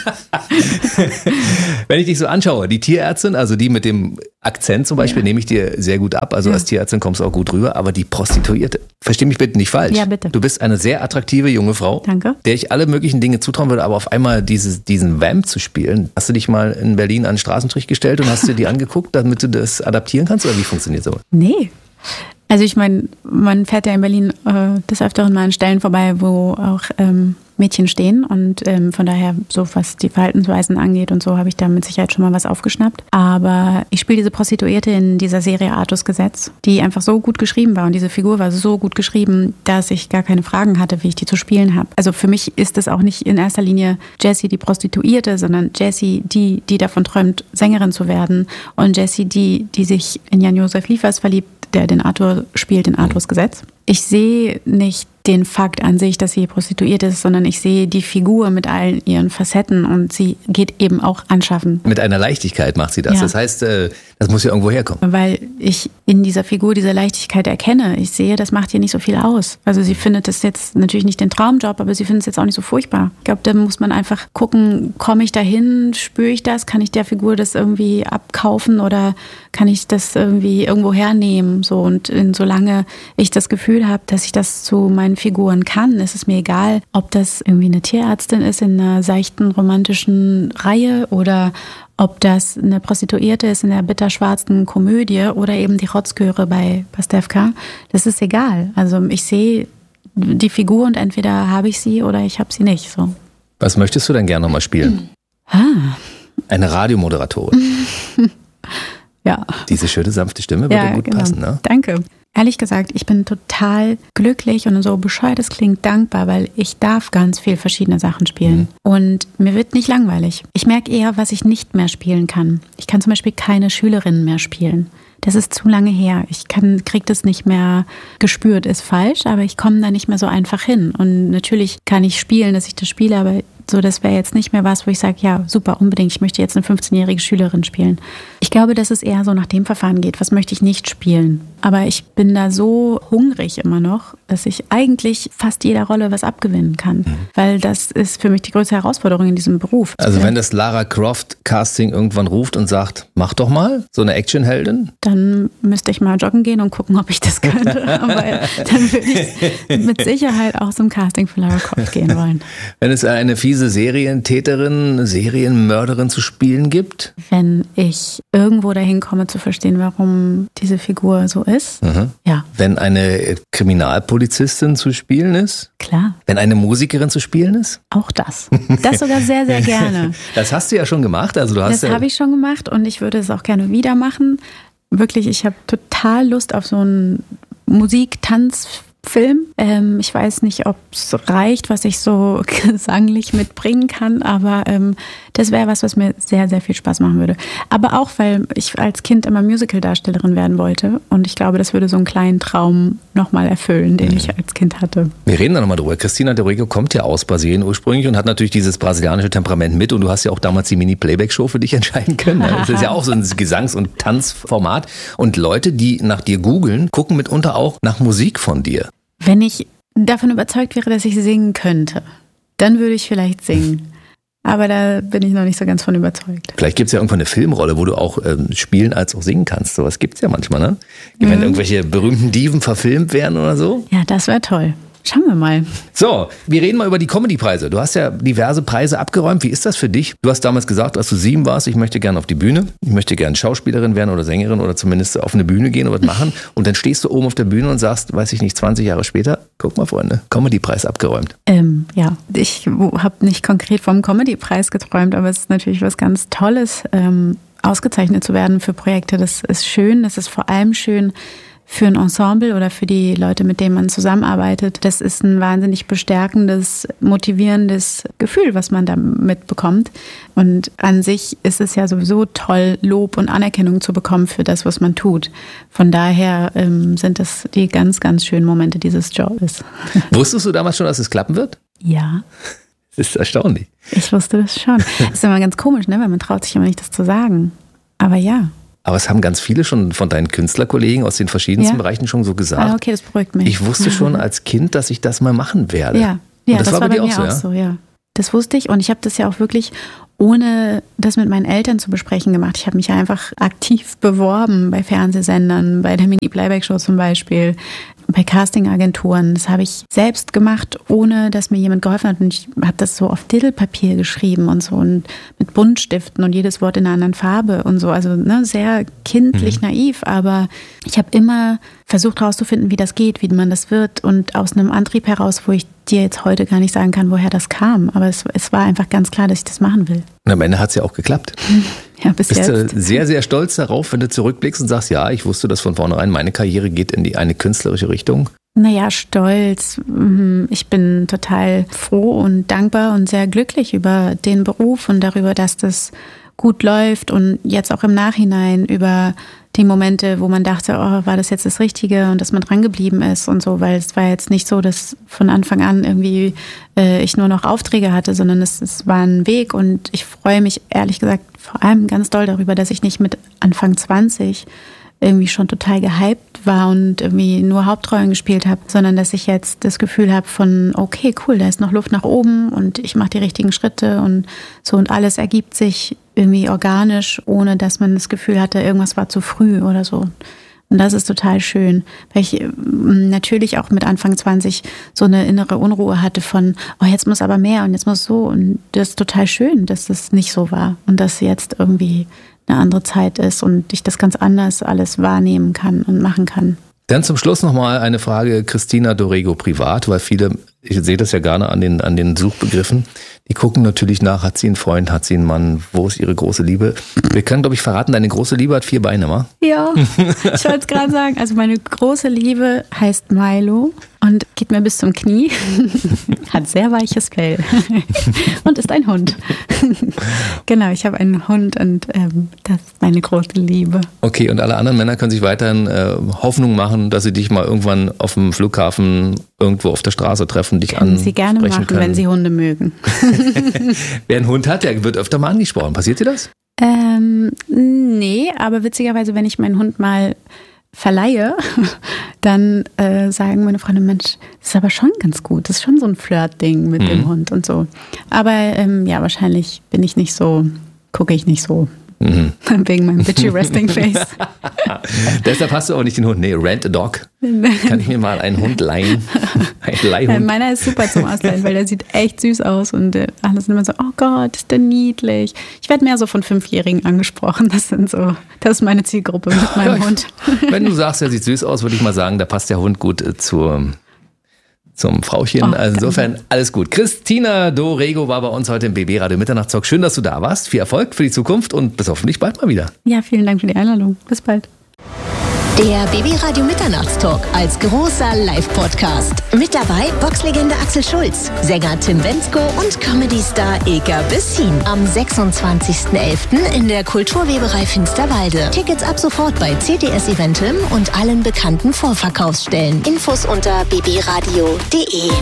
Wenn ich dich so anschaue, die Tierärztin, also die mit dem Akzent zum Beispiel, ja. nehme ich dir sehr gut ab. Also ja. als Tierärztin kommst du auch gut rüber. Aber die Prostituierte, versteh mich bitte nicht falsch. Ja, bitte. Du bist eine sehr attraktive junge Frau, Danke. der ich alle möglichen Dinge zutrauen würde, aber auf einmal dieses, diesen Vamp zu spielen. Hast du dich mal in Berlin an den Straßenstrich gestellt und hast dir die angeguckt, damit du das adaptieren kannst? Oder wie funktioniert sowas? Nee. Also ich meine, man fährt ja in Berlin äh, des Öfteren mal an Stellen vorbei, wo auch ähm, Mädchen stehen. Und ähm, von daher, so was die Verhaltensweisen angeht und so, habe ich da mit Sicherheit schon mal was aufgeschnappt. Aber ich spiele diese Prostituierte in dieser Serie Artus Gesetz, die einfach so gut geschrieben war. Und diese Figur war so gut geschrieben, dass ich gar keine Fragen hatte, wie ich die zu spielen habe. Also für mich ist es auch nicht in erster Linie Jessie, die Prostituierte, sondern Jessie, die, die davon träumt, Sängerin zu werden. Und Jessie, die, die sich in Jan-Josef Liefers verliebt, der den Arthur spielt, in Artus Gesetz. Ich sehe nicht den Fakt an sich, dass sie prostituiert ist, sondern ich sehe die Figur mit allen ihren Facetten und sie geht eben auch anschaffen. Mit einer Leichtigkeit macht sie das. Ja. Das heißt, das muss ja irgendwo herkommen. Weil ich in dieser Figur diese Leichtigkeit erkenne. Ich sehe, das macht ihr nicht so viel aus. Also sie findet das jetzt natürlich nicht den Traumjob, aber sie findet es jetzt auch nicht so furchtbar. Ich glaube, da muss man einfach gucken, komme ich dahin, spüre ich das, kann ich der Figur das irgendwie abkaufen oder kann ich das irgendwie irgendwo hernehmen? So, und solange ich das Gefühl habe, dass ich das zu meinen Figuren kann, ist es mir egal, ob das irgendwie eine Tierärztin ist in einer seichten romantischen Reihe oder ob das eine Prostituierte ist in der bitterschwarzen Komödie oder eben die Rotzgöre bei Pastewka. Das ist egal. Also ich sehe die Figur und entweder habe ich sie oder ich habe sie nicht. So. Was möchtest du denn gerne nochmal spielen? Ah. Eine Radiomoderatorin. Ja. Diese schöne, sanfte Stimme würde ja, gut genau. passen, ne? Danke. Ehrlich gesagt, ich bin total glücklich und so bescheuert es klingt, dankbar, weil ich darf ganz viel verschiedene Sachen spielen. Mhm. Und mir wird nicht langweilig. Ich merke eher, was ich nicht mehr spielen kann. Ich kann zum Beispiel keine Schülerinnen mehr spielen. Das ist zu lange her. Ich kann, krieg das nicht mehr gespürt, ist falsch, aber ich komme da nicht mehr so einfach hin. Und natürlich kann ich spielen, dass ich das spiele, aber so, das wäre jetzt nicht mehr was, wo ich sage, ja, super, unbedingt, ich möchte jetzt eine fünfzehnjährige Schülerin spielen. Ich glaube, dass es eher so nach dem Verfahren geht, was möchte ich nicht spielen. Aber ich bin da so hungrig immer noch, dass ich eigentlich fast jeder Rolle was abgewinnen kann. Mhm. Weil das ist für mich die größte Herausforderung in diesem Beruf. Also wenn das Lara Croft Casting irgendwann ruft und sagt, mach doch mal so eine Actionheldin? Dann müsste ich mal joggen gehen und gucken, ob ich das könnte. Aber dann würde ich mit Sicherheit auch zum Casting für Lara Croft gehen wollen. Wenn es eine fiese Serientäterin, Serienmörderin zu spielen gibt? Wenn ich irgendwo dahin komme zu verstehen, warum diese Figur so ist, mhm. ja. Wenn eine Kriminalpolizistin zu spielen ist? Klar. Wenn eine Musikerin zu spielen ist? Auch das. Das sogar sehr, sehr gerne. Das hast du ja schon gemacht. Also du hast das ja habe ich schon gemacht und ich würde es auch gerne wieder machen. Wirklich, ich habe total Lust auf so einen Musik-Tanz- Film. Ähm, ich weiß nicht, ob es reicht, was ich so gesanglich mitbringen kann, aber ähm, das wäre was, was mir sehr, sehr viel Spaß machen würde. Aber auch, weil ich als Kind immer Musical-Darstellerin werden wollte und ich glaube, das würde so einen kleinen Traum nochmal erfüllen, den mhm. ich als Kind hatte. Wir reden da nochmal drüber. Cristina de Rego kommt ja aus Brasilien ursprünglich und hat natürlich dieses brasilianische Temperament mit und du hast ja auch damals die Mini-Playback-Show für dich entscheiden können. Das ist ja auch so ein Gesangs- und Tanzformat und Leute, die nach dir googeln, gucken mitunter auch nach Musik von dir. Wenn ich davon überzeugt wäre, dass ich singen könnte, dann würde ich vielleicht singen. Aber da bin ich noch nicht so ganz von überzeugt. Vielleicht gibt es ja irgendwann eine Filmrolle, wo du auch ähm, spielen als auch singen kannst. Sowas gibt es ja manchmal, ne? Wenn mhm. irgendwelche berühmten Diven verfilmt werden oder so. Ja, das wäre toll. Schauen wir mal. So, wir reden mal über die Comedy-Preise. Du hast ja diverse Preise abgeräumt. Wie ist das für dich? Du hast damals gesagt, als du sieben warst, ich möchte gerne auf die Bühne. Ich möchte gerne Schauspielerin werden oder Sängerin oder zumindest auf eine Bühne gehen und was machen. Und dann stehst du oben auf der Bühne und sagst, weiß ich nicht, zwanzig Jahre später, guck mal, Freunde, Comedy-Preis abgeräumt. Ähm, ja, ich habe nicht konkret vom Comedy-Preis geträumt, aber es ist natürlich was ganz Tolles, ähm, ausgezeichnet zu werden für Projekte. Das ist schön. Das ist vor allem schön für ein Ensemble oder für die Leute, mit denen man zusammenarbeitet, das ist ein wahnsinnig bestärkendes, motivierendes Gefühl, was man da mitbekommt. Und an sich ist es ja sowieso toll, Lob und Anerkennung zu bekommen für das, was man tut. Von daher ähm, sind das die ganz, ganz schönen Momente dieses Jobs. Wusstest du damals schon, dass es klappen wird? Ja. Das ist erstaunlich. Ich wusste das schon. Das ist immer ganz komisch, ne? Weil man traut sich immer nicht, das zu sagen. Aber ja. Aber es haben ganz viele schon von deinen Künstlerkollegen aus den verschiedensten ja. Bereichen schon so gesagt. Ah, okay, das beruhigt mich. Ich wusste schon als Kind, dass ich das mal machen werde. Ja, ja, das, das war war bei bei dir mir auch so, auch ja? so, ja. Das wusste ich und ich habe das ja auch wirklich ohne das mit meinen Eltern zu besprechen gemacht. Ich habe mich einfach aktiv beworben bei Fernsehsendern, bei der Mini-Playback-Show zum Beispiel, bei Castingagenturen. Das habe ich selbst gemacht, ohne dass mir jemand geholfen hat. Und ich habe das so auf Titelpapier geschrieben und so und mit Buntstiften und jedes Wort in einer anderen Farbe und so. Also ne, sehr kindlich, mhm. naiv, aber ich habe immer versucht herauszufinden, wie das geht, wie man das wird und aus einem Antrieb heraus, wo ich dir jetzt heute gar nicht sagen kann, woher das kam. Aber es, es war einfach ganz klar, dass ich das machen will. Und am Ende hat es ja auch geklappt. Ja, bis Bist jetzt. du sehr, sehr stolz darauf, wenn du zurückblickst und sagst, ja, ich wusste das von vornherein, meine Karriere geht in die eine künstlerische Richtung? Naja, stolz. Ich bin total froh und dankbar und sehr glücklich über den Beruf und darüber, dass das gut läuft und jetzt auch im Nachhinein über die Momente, wo man dachte, oh, war das jetzt das Richtige und dass man dran geblieben ist und so, weil es war jetzt nicht so, dass von Anfang an irgendwie äh, ich nur noch Aufträge hatte, sondern es, es war ein Weg und ich freue mich ehrlich gesagt vor allem ganz doll darüber, dass ich nicht mit Anfang zwanzig irgendwie schon total gehypt war und irgendwie nur Hauptrollen gespielt habe, sondern dass ich jetzt das Gefühl habe von, okay, cool, da ist noch Luft nach oben und ich mache die richtigen Schritte und so und alles ergibt sich irgendwie organisch, ohne dass man das Gefühl hatte, irgendwas war zu früh oder so. Und das ist total schön, weil ich natürlich auch mit Anfang zwanzig so eine innere Unruhe hatte von, oh, jetzt muss aber mehr und jetzt muss so. Und das ist total schön, dass das nicht so war und dass jetzt irgendwie eine andere Zeit ist und ich das ganz anders alles wahrnehmen kann und machen kann. Dann zum Schluss nochmal eine Frage, Christina Dorego privat, weil viele, ich sehe das ja gerne an den, an den Suchbegriffen, die gucken natürlich nach, hat sie einen Freund, hat sie einen Mann, wo ist ihre große Liebe? Wir können, glaube ich, verraten, deine große Liebe hat vier Beine, wa? Ja, ich wollte es gerade sagen, also meine große Liebe heißt Milo und geht mir bis zum Knie, hat sehr weiches Fell und ist ein Hund. Genau, ich habe einen Hund und ähm, das ist meine große Liebe. Okay, und alle anderen Männer können sich weiterhin äh, Hoffnung machen, dass sie dich mal irgendwann auf dem Flughafen irgendwo auf der Straße treffen, dich ansprechen können. Sie gerne machen, können. wenn sie Hunde mögen. Wer einen Hund hat, der wird öfter mal angesprochen. Passiert dir das? Ähm, nee, aber witzigerweise, wenn ich meinen Hund mal verleihe, dann äh, sagen meine Freunde, Mensch, das ist aber schon ganz gut. Das ist schon so ein Flirt-Ding mit mhm. dem Hund und so. Aber ähm, ja, wahrscheinlich bin ich nicht so, gucke ich nicht so. Mhm. Wegen meinem bitchy resting face. Deshalb hast du auch nicht den Hund. Nee, rent a dog. Kann ich mir mal einen Hund leihen? Ein Leihhund. Meiner ist super zum Ausleihen, weil der sieht echt süß aus und äh, alle sind immer so, oh Gott, ist der niedlich. Ich werde mehr so von Fünfjährigen angesprochen. Das sind so, das ist meine Zielgruppe mit meinem ja, Hund. Wenn du sagst, er sieht süß aus, würde ich mal sagen, da passt der Hund gut äh, zur zum Frauchen. Oh, also insofern alles gut. Christina Dorego war bei uns heute im B B Radio Mitternachtstalk. Schön, dass du da warst. Viel Erfolg für die Zukunft und bis hoffentlich bald mal wieder. Ja, vielen Dank für die Einladung. Bis bald. Der B B Radio Mitternachtstalk als großer Live-Podcast. Mit dabei Boxlegende Axel Schulz, Sänger Tim Bendzko und Comedy-Star Eka Bessin. Am sechsundzwanzigsten elften in der Kulturweberei Finsterwalde. Tickets ab sofort bei C T S Eventim und allen bekannten Vorverkaufsstellen. Infos unter b b radio punkt d e.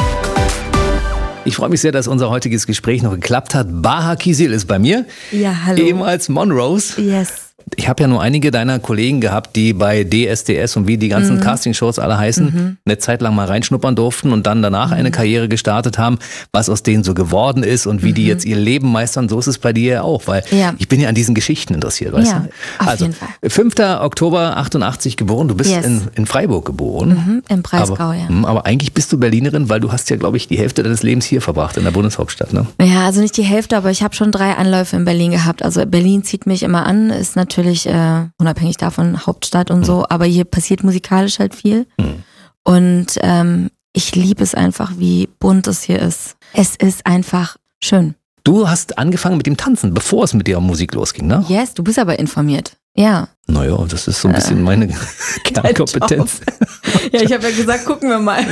Ich freue mich sehr, dass unser heutiges Gespräch noch geklappt hat. Baha Kisil ist bei mir. Ja, hallo. Ehemals Monrose. Yes. Ich habe ja nur einige deiner Kollegen gehabt, die bei D S D S und wie die ganzen mhm. Castingshows alle heißen, mhm. eine Zeit lang mal reinschnuppern durften und dann danach mhm. eine Karriere gestartet haben, was aus denen so geworden ist und wie mhm. die jetzt ihr Leben meistern. So ist es bei dir ja auch, weil ja. ich bin ja an diesen Geschichten interessiert, weißt ja, du? auf Also jeden Fall. fünfter Oktober achtundachtzig geboren, du bist yes. in, in Freiburg geboren. Mhm, im Breisgau, aber, ja. Aber eigentlich bist du Berlinerin, weil du hast ja, glaube ich, die Hälfte deines Lebens hier verbracht, in der Bundeshauptstadt, ne? Ja, also nicht die Hälfte, aber ich habe schon drei Anläufe in Berlin gehabt. Also Berlin zieht mich immer an, ist natürlich äh, unabhängig davon Hauptstadt und so, aber hier passiert musikalisch halt viel. Mhm. Und ähm, ich liebe es einfach, wie bunt es hier ist. Es ist einfach schön. Du hast angefangen mit dem Tanzen, bevor es mit der Musik losging, ne? Yes, du bist aber informiert. Ja. Naja, das ist so ein bisschen meine Kernkompetenz. Ja, ich habe ja gesagt, gucken wir mal.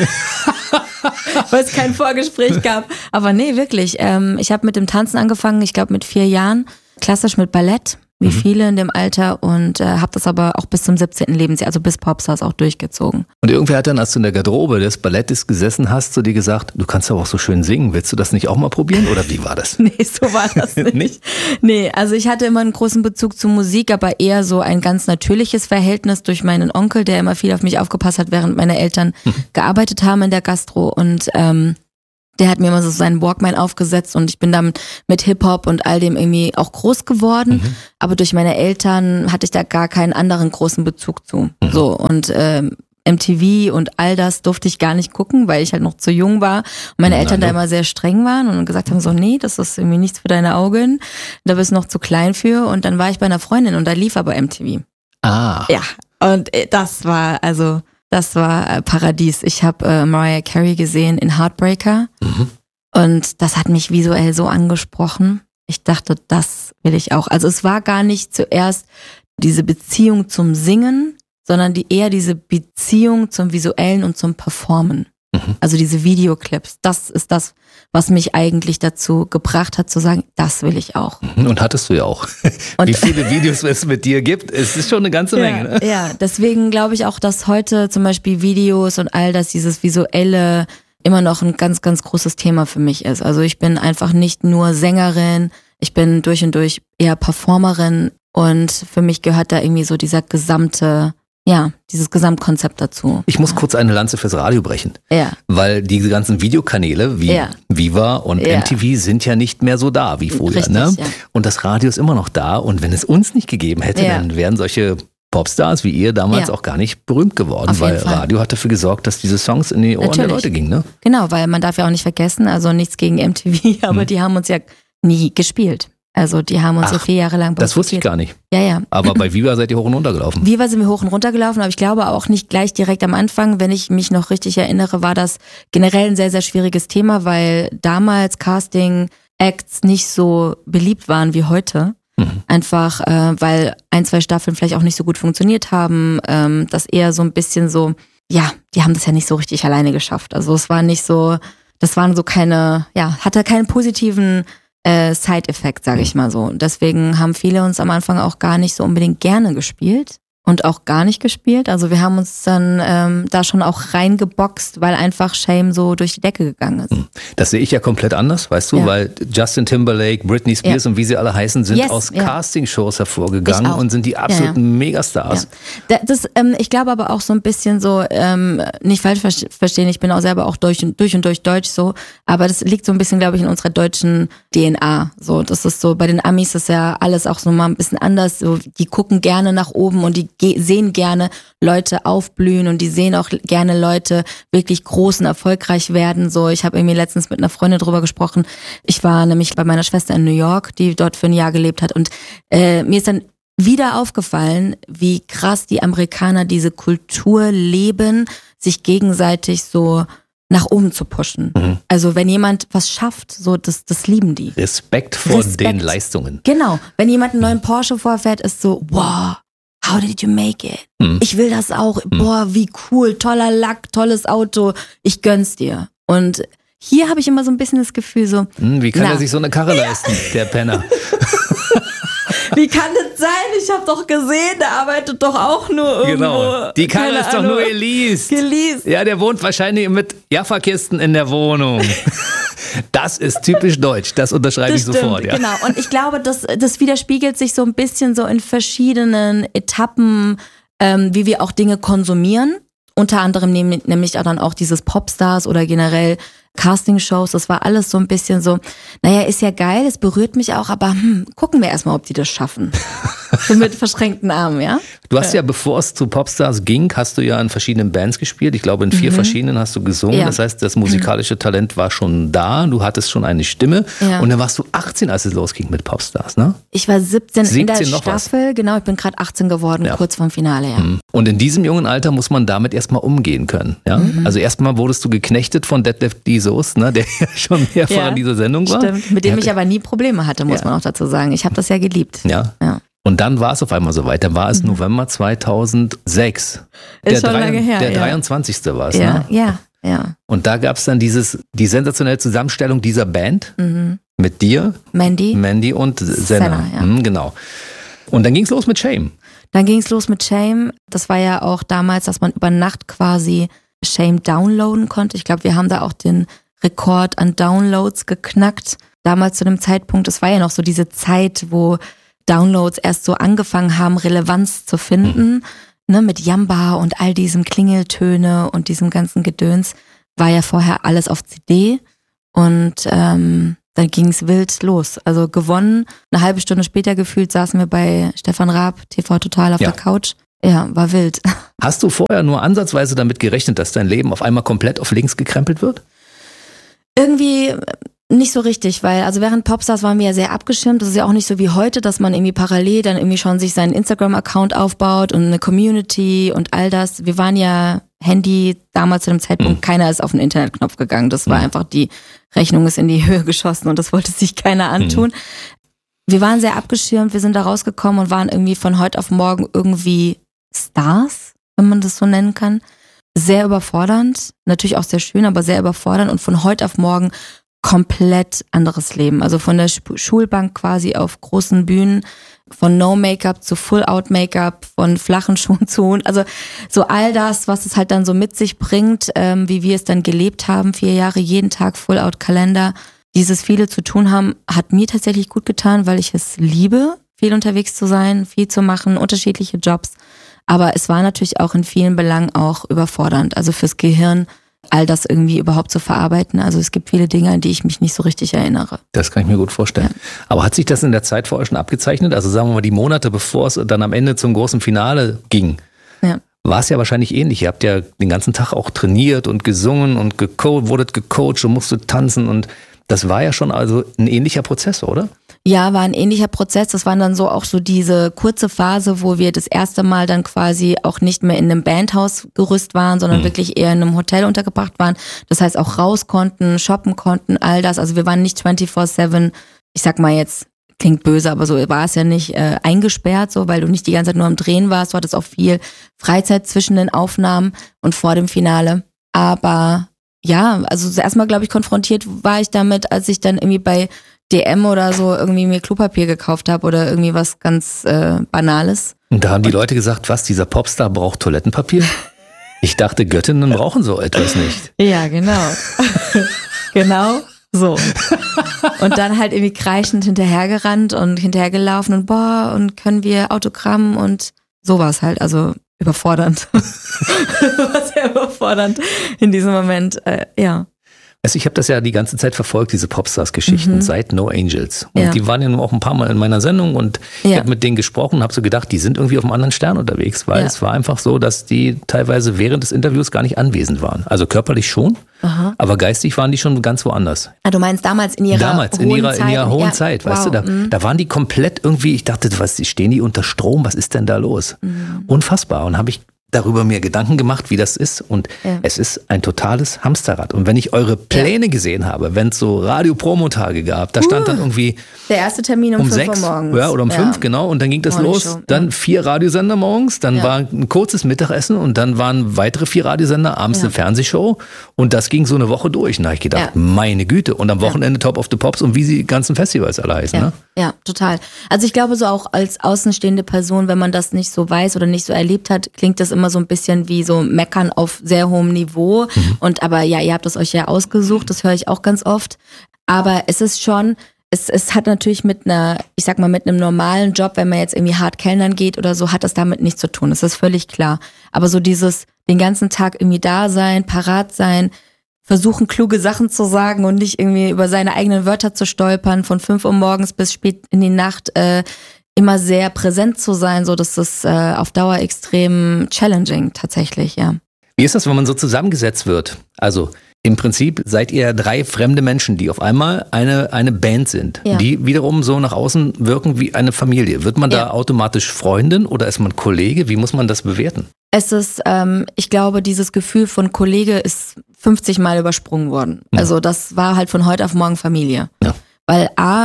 Weil es kein Vorgespräch gab. Aber nee, wirklich. Ähm, ich habe mit dem Tanzen angefangen, ich glaube mit vier Jahren. Klassisch mit Ballett, wie mhm. viele in dem Alter. Und äh, habe das aber auch bis zum siebzehnten Lebensjahr, also bis Popstars auch durchgezogen. Und irgendwer hat dann, als du in der Garderobe des Ballettes gesessen hast, zu dir gesagt, du kannst aber auch so schön singen. Willst du das nicht auch mal probieren? Oder wie war das? Nee, so war das nicht. nicht? Nee, also ich hatte immer einen großen Bezug zur Musik, aber eher so ein ganz natürliches Verhältnis durch meinen Onkel, der immer viel auf mich aufgepasst hat, während meine Eltern mhm. gearbeitet haben in der Gastro. Und ähm, der hat mir immer so seinen Walkman aufgesetzt und ich bin dann mit Hip-Hop und all dem irgendwie auch groß geworden. Mhm. Aber durch meine Eltern hatte ich da gar keinen anderen großen Bezug zu. Mhm. So und ähm, M T V und all das durfte ich gar nicht gucken, weil ich halt noch zu jung war und meine ja, Eltern da immer sehr streng waren und gesagt haben so, nee, das ist irgendwie nichts für deine Augen, da bist du noch zu klein für. Und dann war ich bei einer Freundin und da lief aber M T V. Ah. Ja, und das war also... Das war Paradies. Ich habe äh, Mariah Carey gesehen in Heartbreaker mhm. und das hat mich visuell so angesprochen. Ich dachte, das will ich auch. Also es war gar nicht zuerst diese Beziehung zum Singen, sondern die, eher diese Beziehung zum Visuellen und zum Performen. Mhm. Also diese Videoclips. Das ist das, was mich eigentlich dazu gebracht hat zu sagen, das will ich auch. Und hattest du ja auch. Und wie viele Videos es mit dir gibt, es ist schon eine ganze ja, Menge. Ne? Ja, deswegen glaube ich auch, dass heute zum Beispiel Videos und all das, dieses Visuelle immer noch ein ganz, ganz großes Thema für mich ist. Also ich bin einfach nicht nur Sängerin, ich bin durch und durch eher Performerin und für mich gehört da irgendwie so dieser gesamte Ja, dieses Gesamtkonzept dazu. Ich muss kurz eine Lanze fürs Radio brechen. Ja. Weil diese ganzen Videokanäle wie ja. Viva und ja. M T V sind ja nicht mehr so da wie vorher. Richtig, ne? Ja. Und das Radio ist immer noch da. Und wenn es uns nicht gegeben hätte, ja. dann wären solche Popstars wie ihr damals ja. auch gar nicht berühmt geworden. Auf weil jeden Fall. Radio hat dafür gesorgt, dass diese Songs in die Ohren Natürlich. der Leute gingen. Ne? Genau, weil man darf ja auch nicht vergessen, also nichts gegen M T V, aber hm. die haben uns ja nie gespielt. Also die haben uns Ach, so vier Jahre lang Das wusste ich gar nicht. Ja, ja. Aber bei Viva seid ihr hoch und runter gelaufen. Viva sind wir hoch und runter gelaufen, aber ich glaube auch nicht gleich direkt am Anfang. Wenn ich mich noch richtig erinnere, war das generell ein sehr, sehr schwieriges Thema, weil damals Casting-Acts nicht so beliebt waren wie heute. Mhm. Einfach, äh, weil ein, zwei Staffeln vielleicht auch nicht so gut funktioniert haben. Ähm, das eher so ein bisschen so, ja, die haben das ja nicht so richtig alleine geschafft. Also es war nicht so, das waren so keine, ja, hatte keinen positiven Äh, Side-Effekt, sage ich mal so. Deswegen haben viele uns am Anfang auch gar nicht so unbedingt gerne gespielt und auch gar nicht gespielt. Also wir haben uns dann ähm, da schon auch reingeboxt, weil einfach Shame so durch die Decke gegangen ist. Das sehe ich ja komplett anders, weißt du, ja. weil Justin Timberlake, Britney Spears ja. und wie sie alle heißen, sind yes, aus ja. Castingshows hervorgegangen und sind die absoluten ja, ja. Megastars. Ja. Das, ähm, ich glaube aber auch so ein bisschen so, ähm, nicht falsch verstehen, ich bin auch selber auch durch und, durch und durch deutsch so, aber das liegt so ein bisschen, glaube ich, in unserer deutschen D N A. So, das ist so, bei den Amis ist ja alles auch so mal ein bisschen anders. So, die gucken gerne nach oben und die sehen gerne Leute aufblühen und die sehen auch gerne Leute wirklich groß und erfolgreich werden. So, ich habe irgendwie letztens mit einer Freundin drüber gesprochen. Ich war nämlich bei meiner Schwester in New York, die dort für ein Jahr gelebt hat und äh, mir ist dann wieder aufgefallen, wie krass die Amerikaner diese Kultur leben, sich gegenseitig so nach oben zu pushen. Mhm. Also wenn jemand was schafft, so das, das lieben die. Respekt vor Respekt. den Leistungen. Genau. Wenn jemand einen neuen Porsche vorfährt, ist so, wow, how did you make it? Mhm. Ich will das auch. Mhm. Boah, wie cool, toller Lack, tolles Auto. Ich gönn's dir. Und hier habe ich immer so ein bisschen das Gefühl so, mhm, wie kann na, er sich so eine Karre leisten, der Penner? Wie kann das sein? Ich habe doch gesehen, der arbeitet doch auch nur irgendwo. Genau. Die Karre ist doch nur geleast. Geleast. Ja, der wohnt wahrscheinlich mit Jaffa-Kisten in der Wohnung. Das ist typisch deutsch, das unterschreibe das ich stimmt, sofort. Ja. Genau, und ich glaube, das, das widerspiegelt sich so ein bisschen so in verschiedenen Etappen, ähm, wie wir auch Dinge konsumieren. Unter anderem nämlich auch dann auch dieses Popstars oder generell Castingshows, das war alles so ein bisschen so, naja, ist ja geil, es berührt mich auch, aber hm, gucken wir erstmal, ob die das schaffen. So mit verschränkten Armen, ja? Du hast ja, bevor es zu Popstars ging, hast du ja in verschiedenen Bands gespielt. Ich glaube, in vier mhm. verschiedenen hast du gesungen. Ja. Das heißt, das musikalische mhm. Talent war schon da. Du hattest schon eine Stimme. Ja. Und dann warst du achtzehn, als es losging mit Popstars, ne? Ich war siebzehn, siebzehn in der Staffel. Was? Genau, ich bin gerade achtzehn geworden, ja. kurz vorm Finale, ja. Und in diesem jungen Alter muss man damit erstmal umgehen können, ja? Mhm. Also erstmal wurdest du geknechtet von Detlef D. Soest, ne? Der ja schon mehrfach ja, in dieser Sendung war. Stimmt, mit dem ich aber nie Probleme hatte, muss ja. man auch dazu sagen. Ich habe das ja geliebt. Ja. ja. Und dann war es auf einmal soweit. Dann war es mhm. November zweitausendsechs. Ist der schon drei, lange her. Der ja. dreiundzwanzigste war es, ja, ne? Ja, ja. Und da gab es dann dieses, die sensationelle Zusammenstellung dieser Band Mhm. mit dir, Mandy, Mandy und Senna. Senna, ja. Mhm, genau. Und dann ging es los mit Shame. Dann ging es los mit Shame. Das war ja auch damals, dass man über Nacht quasi Shame downloaden konnte. Ich glaube, wir haben da auch den Rekord an Downloads geknackt. Damals zu dem Zeitpunkt, es war ja noch so diese Zeit, wo Downloads erst so angefangen haben, Relevanz zu finden. Mhm. Ne, mit Jamba und all diesem Klingeltöne und diesem ganzen Gedöns war ja vorher alles auf C D. Und ähm, dann ging es wild los. Also gewonnen, eine halbe Stunde später gefühlt saßen wir bei Stefan Raab, T V Total auf ja. der Couch. Ja, war wild. Hast du vorher nur ansatzweise damit gerechnet, dass dein Leben auf einmal komplett auf links gekrempelt wird? Irgendwie nicht so richtig, weil also während Popstars waren wir ja sehr abgeschirmt. Das ist ja auch nicht so wie heute, dass man irgendwie parallel dann irgendwie schon sich seinen Instagram-Account aufbaut und eine Community und all das. Wir waren ja Handy damals zu dem Zeitpunkt, mhm. keiner ist auf den Internetknopf gegangen. Das war mhm. einfach, die Rechnung ist in die Höhe geschossen und das wollte sich keiner antun. Mhm. Wir waren sehr abgeschirmt, wir sind da rausgekommen und waren irgendwie von heute auf morgen irgendwie Stars, wenn man das so nennen kann. Sehr überfordernd, natürlich auch sehr schön, aber sehr überfordernd und von heute auf morgen komplett anderes Leben. Also von der Schulbank quasi auf großen Bühnen, von No-Make-up zu Full-Out-Make-up, von flachen Schuhen zu, also so all das, was es halt dann so mit sich bringt, ähm, wie wir es dann gelebt haben, vier Jahre, jeden Tag Full-Out-Kalender. Dieses viele zu tun haben, hat mir tatsächlich gut getan, weil ich es liebe, viel unterwegs zu sein, viel zu machen, unterschiedliche Jobs. Aber es war natürlich auch in vielen Belangen auch überfordernd. Also fürs Gehirn, all das irgendwie überhaupt zu verarbeiten. Also es gibt viele Dinge, an die ich mich nicht so richtig erinnere. Das kann ich mir gut vorstellen. Ja. Aber hat sich das in der Zeit vorher schon abgezeichnet? Also sagen wir mal die Monate, bevor es dann am Ende zum großen Finale ging, ja. war es ja wahrscheinlich ähnlich. Ihr habt ja den ganzen Tag auch trainiert und gesungen und geco- wurdet gecoacht und musstet tanzen und das war ja schon also ein ähnlicher Prozess, oder? Ja, war ein ähnlicher Prozess. Das waren dann so auch so diese kurze Phase, wo wir das erste Mal dann quasi auch nicht mehr in einem Bandhausgerüst waren, sondern mhm. wirklich eher in einem Hotel untergebracht waren. Das heißt auch raus konnten, shoppen konnten, all das. Also wir waren nicht vierundzwanzig sieben, ich sag mal jetzt, klingt böse, aber so war es ja nicht, äh, eingesperrt, so, weil du nicht die ganze Zeit nur am Drehen warst. Du hattest auch viel Freizeit zwischen den Aufnahmen und vor dem Finale. Aber ja, also erstmal, glaube ich, konfrontiert war ich damit, als ich dann irgendwie bei D M oder so irgendwie mir Klopapier gekauft habe oder irgendwie was ganz äh, Banales. Und da haben die und Leute gesagt, was, dieser Popstar braucht Toilettenpapier? Ich dachte, Göttinnen brauchen so etwas nicht. Ja, genau. Genau so. Und dann halt irgendwie kreischend hinterhergerannt und hinterhergelaufen und boah, und können wir Autogramm und sowas halt, also überfordernd. War sehr überfordernd in diesem Moment, äh, ja. Also ich habe das ja die ganze Zeit verfolgt, diese Popstars-Geschichten, mhm. seit No Angels. Und ja. die waren ja nur auch ein paar Mal in meiner Sendung und ja. ich habe mit denen gesprochen und habe so gedacht, die sind irgendwie auf einem anderen Stern unterwegs, weil ja. es war einfach so, dass die teilweise während des Interviews gar nicht anwesend waren. Also körperlich schon, aha. aber geistig waren die schon ganz woanders. Ah, du meinst damals in ihrer damals, hohen in ihrer, Zeit? in ihrer hohen ja. Zeit, wow. weißt du, da, mhm. da waren die komplett irgendwie, ich dachte, was, stehen die unter Strom, was ist denn da los? Mhm. Unfassbar. Und habe ich darüber mir Gedanken gemacht, wie das ist und ja. es ist ein totales Hamsterrad. Und wenn ich eure Pläne ja. gesehen habe, wenn es so Radio-Promo-Tage gab, da stand uh, dann irgendwie der erste Termin um, um fünf sechs, Uhr morgens. Ja, oder um ja. fünf, genau, und dann ging das Morning los. Show. Dann ja. vier Radiosender morgens, dann ja. war ein kurzes Mittagessen und dann waren weitere vier Radiosender, abends ja. eine Fernsehshow und das ging so eine Woche durch. Und da habe ich gedacht, ja. meine Güte. Und am Wochenende ja. Top of the Pops und wie die ganzen Festivals alle heißen. Ja. Ne? ja, total. Also ich glaube so auch als außenstehende Person, wenn man das nicht so weiß oder nicht so erlebt hat, klingt das immer so ein bisschen wie so meckern auf sehr hohem Niveau. Mhm. Und aber ja, ihr habt es euch ja ausgesucht, das höre ich auch ganz oft. Aber es ist schon, es, es hat natürlich mit einer, ich sag mal, mit einem normalen Job, wenn man jetzt irgendwie hart kellnern geht oder so, hat das damit nichts zu tun. Das ist völlig klar. Aber so dieses, den ganzen Tag irgendwie da sein, parat sein, versuchen, kluge Sachen zu sagen und nicht irgendwie über seine eigenen Wörter zu stolpern, von fünf Uhr morgens bis spät in die Nacht, äh, immer sehr präsent zu sein, so dass das äh, auf Dauer extrem challenging tatsächlich, ja. Wie ist das, wenn man so zusammengesetzt wird? Also im Prinzip seid ihr drei fremde Menschen, die auf einmal eine, eine Band sind, ja. die wiederum so nach außen wirken wie eine Familie. Wird man ja. da automatisch Freundin oder ist man Kollege? Wie muss man das bewerten? Es ist, ähm, ich glaube, dieses Gefühl von Kollege ist fünfzig Mal übersprungen worden. Ja. Also das war halt von heute auf morgen Familie. Ja. Weil A,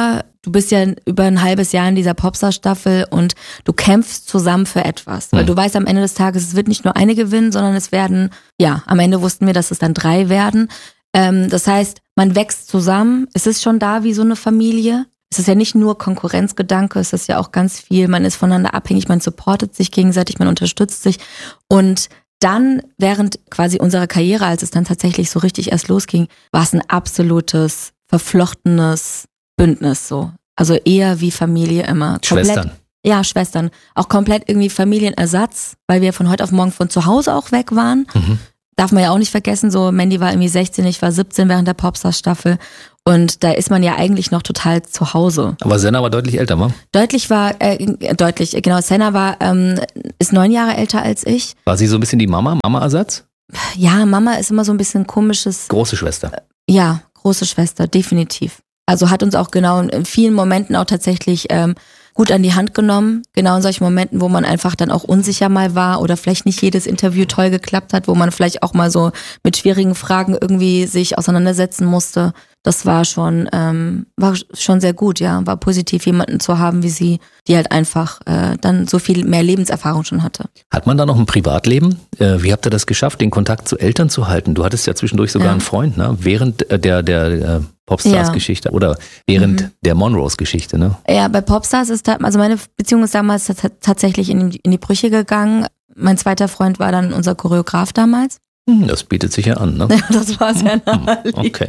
du bist ja über ein halbes Jahr in dieser Popstar-Staffel und du kämpfst zusammen für etwas. Weil du weißt am Ende des Tages, es wird nicht nur eine gewinnen, sondern es werden, ja, am Ende wussten wir, dass es dann drei werden. Ähm, das heißt, man wächst zusammen, es ist schon da wie so eine Familie. Es ist ja nicht nur Konkurrenzgedanke, es ist ja auch ganz viel, man ist voneinander abhängig, man supportet sich gegenseitig, man unterstützt sich. Und dann, während quasi unserer Karriere, als es dann tatsächlich so richtig erst losging, war es ein absolutes, verflochtenes Bündnis so. Also eher wie Familie immer. Komplett, Schwestern. Ja, Schwestern. Auch komplett irgendwie Familienersatz, weil wir von heute auf morgen von zu Hause auch weg waren. Mhm. Darf man ja auch nicht vergessen, so Mandy war irgendwie sechzehn, ich war siebzehn während der Popstar-Staffel. Und da ist man ja eigentlich noch total zu Hause. Aber Senna war deutlich älter, wa? Deutlich war, äh, deutlich, genau, Senna war, ähm, ist neun Jahre älter als ich. War sie so ein bisschen die Mama, Mama-Ersatz? Ja, Mama ist immer so ein bisschen komisches. Große Schwester. Ja, große Schwester, definitiv. Also hat uns auch genau in vielen Momenten auch tatsächlich ähm, gut an die Hand genommen. Genau in solchen Momenten, wo man einfach dann auch unsicher mal war oder vielleicht nicht jedes Interview toll geklappt hat, wo man vielleicht auch mal so mit schwierigen Fragen irgendwie sich auseinandersetzen musste. Das war schon, ähm, war schon sehr gut, ja. War positiv, jemanden zu haben wie sie, die halt einfach äh, dann so viel mehr Lebenserfahrung schon hatte. Hat man da noch ein Privatleben? Äh, wie habt ihr das geschafft, den Kontakt zu Eltern zu halten? Du hattest ja zwischendurch sogar Ja. einen Freund, ne? Während äh, der, der äh, Popstars-Geschichte oder während Mhm. der Monrose-Geschichte, ne? Ja, bei Popstars ist da, also meine Beziehung ist damals t- tatsächlich in die, in die Brüche gegangen. Mein zweiter Freund war dann unser Choreograf damals. Hm, das bietet sich ja an, ne? Das war sehr Hm, naheliegend. okay.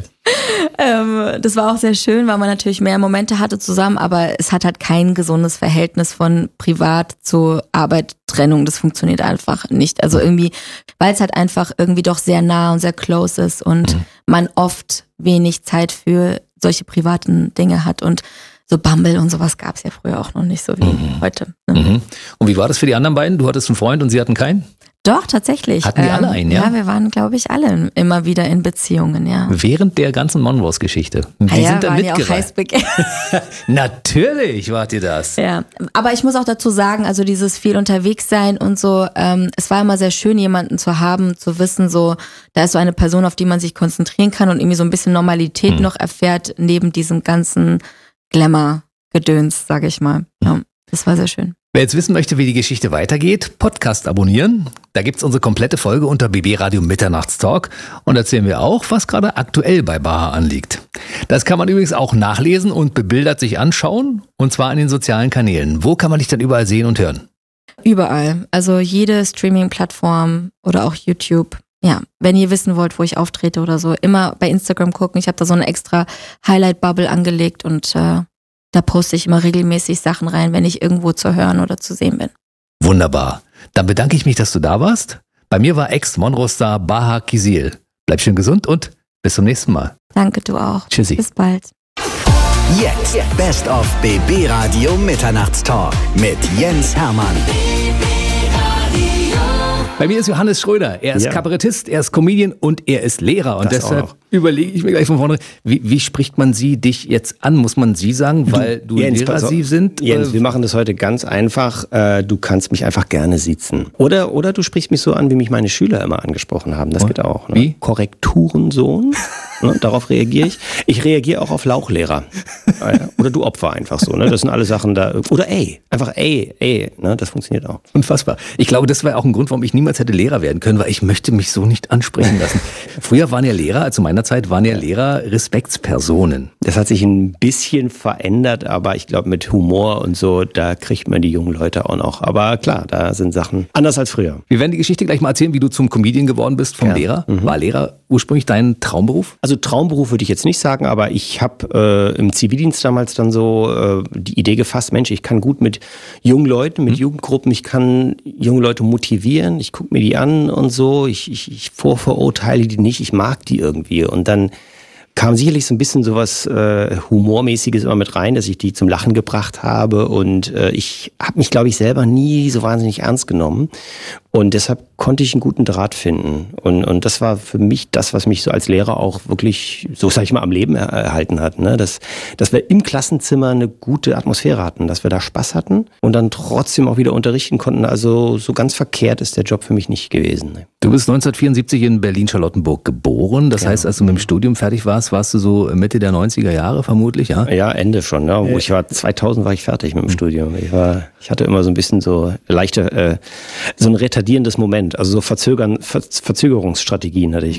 Ähm, das war auch sehr schön, weil man natürlich mehr Momente hatte zusammen, aber es hat halt kein gesundes Verhältnis von Privat zu Arbeit, Trennung. Das funktioniert einfach nicht. Also irgendwie, weil es halt einfach irgendwie doch sehr nah und sehr close ist und Mhm. man oft wenig Zeit für solche privaten Dinge hat und so Bumble und sowas gab es ja früher auch noch nicht so wie Mhm. heute. Ne? Mhm. Und wie war das für die anderen beiden? Du hattest einen Freund und sie hatten keinen? Doch, tatsächlich. Hatten die alle einen, ja? Ja, wir waren, glaube ich, alle immer wieder in Beziehungen, ja. Während der ganzen Monrose-Geschichte. Die Ah ja, sind da waren ja auch heiß mitgereist. begehrt. Natürlich wart ihr das. Ja, aber ich muss auch dazu sagen, also dieses viel unterwegs sein und so, ähm, es war immer sehr schön, jemanden zu haben, zu wissen, so, da ist so eine Person, auf die man sich konzentrieren kann und irgendwie so ein bisschen Normalität Hm. noch erfährt, neben diesem ganzen Glamour-Gedöns, sage ich mal. Ja, das war sehr schön. Wer jetzt wissen möchte, wie die Geschichte weitergeht, Podcast abonnieren. Da gibt's unsere komplette Folge unter B B Radio Mitternachtstalk und erzählen wir auch, was gerade aktuell bei Baha anliegt. Das kann man übrigens auch nachlesen und bebildert sich anschauen und zwar in den sozialen Kanälen. Wo kann man dich dann überall sehen und hören? Überall. Also jede Streaming-Plattform oder auch YouTube. Ja, wenn ihr wissen wollt, wo ich auftrete oder so, immer bei Instagram gucken. Ich habe da so eine extra Highlight-Bubble angelegt und äh, da poste ich immer regelmäßig Sachen rein, wenn ich irgendwo zu hören oder zu sehen bin. Wunderbar. Dann bedanke ich mich, dass du da warst. Bei mir war Ex-Monrose-Star Baha Kizil. Bleib schön gesund und bis zum nächsten Mal. Danke, du auch. Tschüssi. Bis bald. Jetzt Best of B B Radio Mitternachtstalk mit Jens Hermann. Bei mir ist Johannes Schröder. Er ist Ja. Kabarettist, er ist Comedian und er ist Lehrer. Und Das auch deshalb noch. überlege ich mir gleich von vorne, wie, wie spricht man Sie dich jetzt an? Muss man Sie sagen, weil du, Jens, Lehrer pass auf. Sie sind? Jens, Äh, wir machen das heute ganz einfach. Äh, Du kannst mich einfach gerne siezen. Oder, oder du sprichst mich so an, wie mich meine Schüler immer angesprochen haben. Das geht auch. Ne? Wie? Korrekturensohn. Ne? Darauf reagiere ich. Ich reagiere auch auf Lauchlehrer. Äh, Oder du Opfer einfach so. Ne? Das sind alle Sachen da. Oder ey. Einfach ey, ey. Ne? Das funktioniert auch. Unfassbar. Ich glaube, das war auch ein Grund, warum ich niemals hätte Lehrer werden können, weil ich möchte mich so nicht ansprechen lassen. Früher waren ja Lehrer, also zu meiner Zeit waren ja Lehrer Respektspersonen. Das hat sich ein bisschen verändert, aber ich glaube mit Humor und so, da kriegt man die jungen Leute auch noch. Aber klar, da sind Sachen anders als früher. Wir werden die Geschichte gleich mal erzählen, wie du zum Comedian geworden bist vom Ja. Lehrer. War Lehrer ursprünglich dein Traumberuf? Also Traumberuf würde ich jetzt nicht sagen, aber ich habe äh, im Zivildienst damals dann so äh, die Idee gefasst, Mensch, ich kann gut mit jungen Leuten, mit Jugendgruppen, ich kann junge Leute motivieren, ich gucke mir die an und so, ich, ich, ich vorverurteile die nicht, ich mag die irgendwie. Und dann kam sicherlich so ein bisschen sowas äh, Humormäßiges immer mit rein, dass ich die zum Lachen gebracht habe und äh, ich habe mich, glaube ich, selber nie so wahnsinnig ernst genommen und deshalb konnte ich einen guten Draht finden und, und das war für mich das, was mich so als Lehrer auch wirklich, so sag ich mal, am Leben er erhalten hat, ne? dass, dass wir im Klassenzimmer eine gute Atmosphäre hatten, dass wir da Spaß hatten und dann trotzdem auch wieder unterrichten konnten, also so ganz verkehrt ist der Job für mich nicht gewesen. Ne? Du bist neunzehnhundertvierundsiebzig in Berlin-Charlottenburg geboren. Das Ja. heißt, als du mit dem Studium fertig warst, warst du so Mitte der neunziger Jahre vermutlich, ja? Ja, Ende schon. Ne? Wo ich war zweitausend war ich fertig mit dem Studium. Ich war, ich hatte immer so ein bisschen so leichte, äh, so ein retardierendes Moment. Also so Verzögern, Ver Verzögerungsstrategien hatte ich.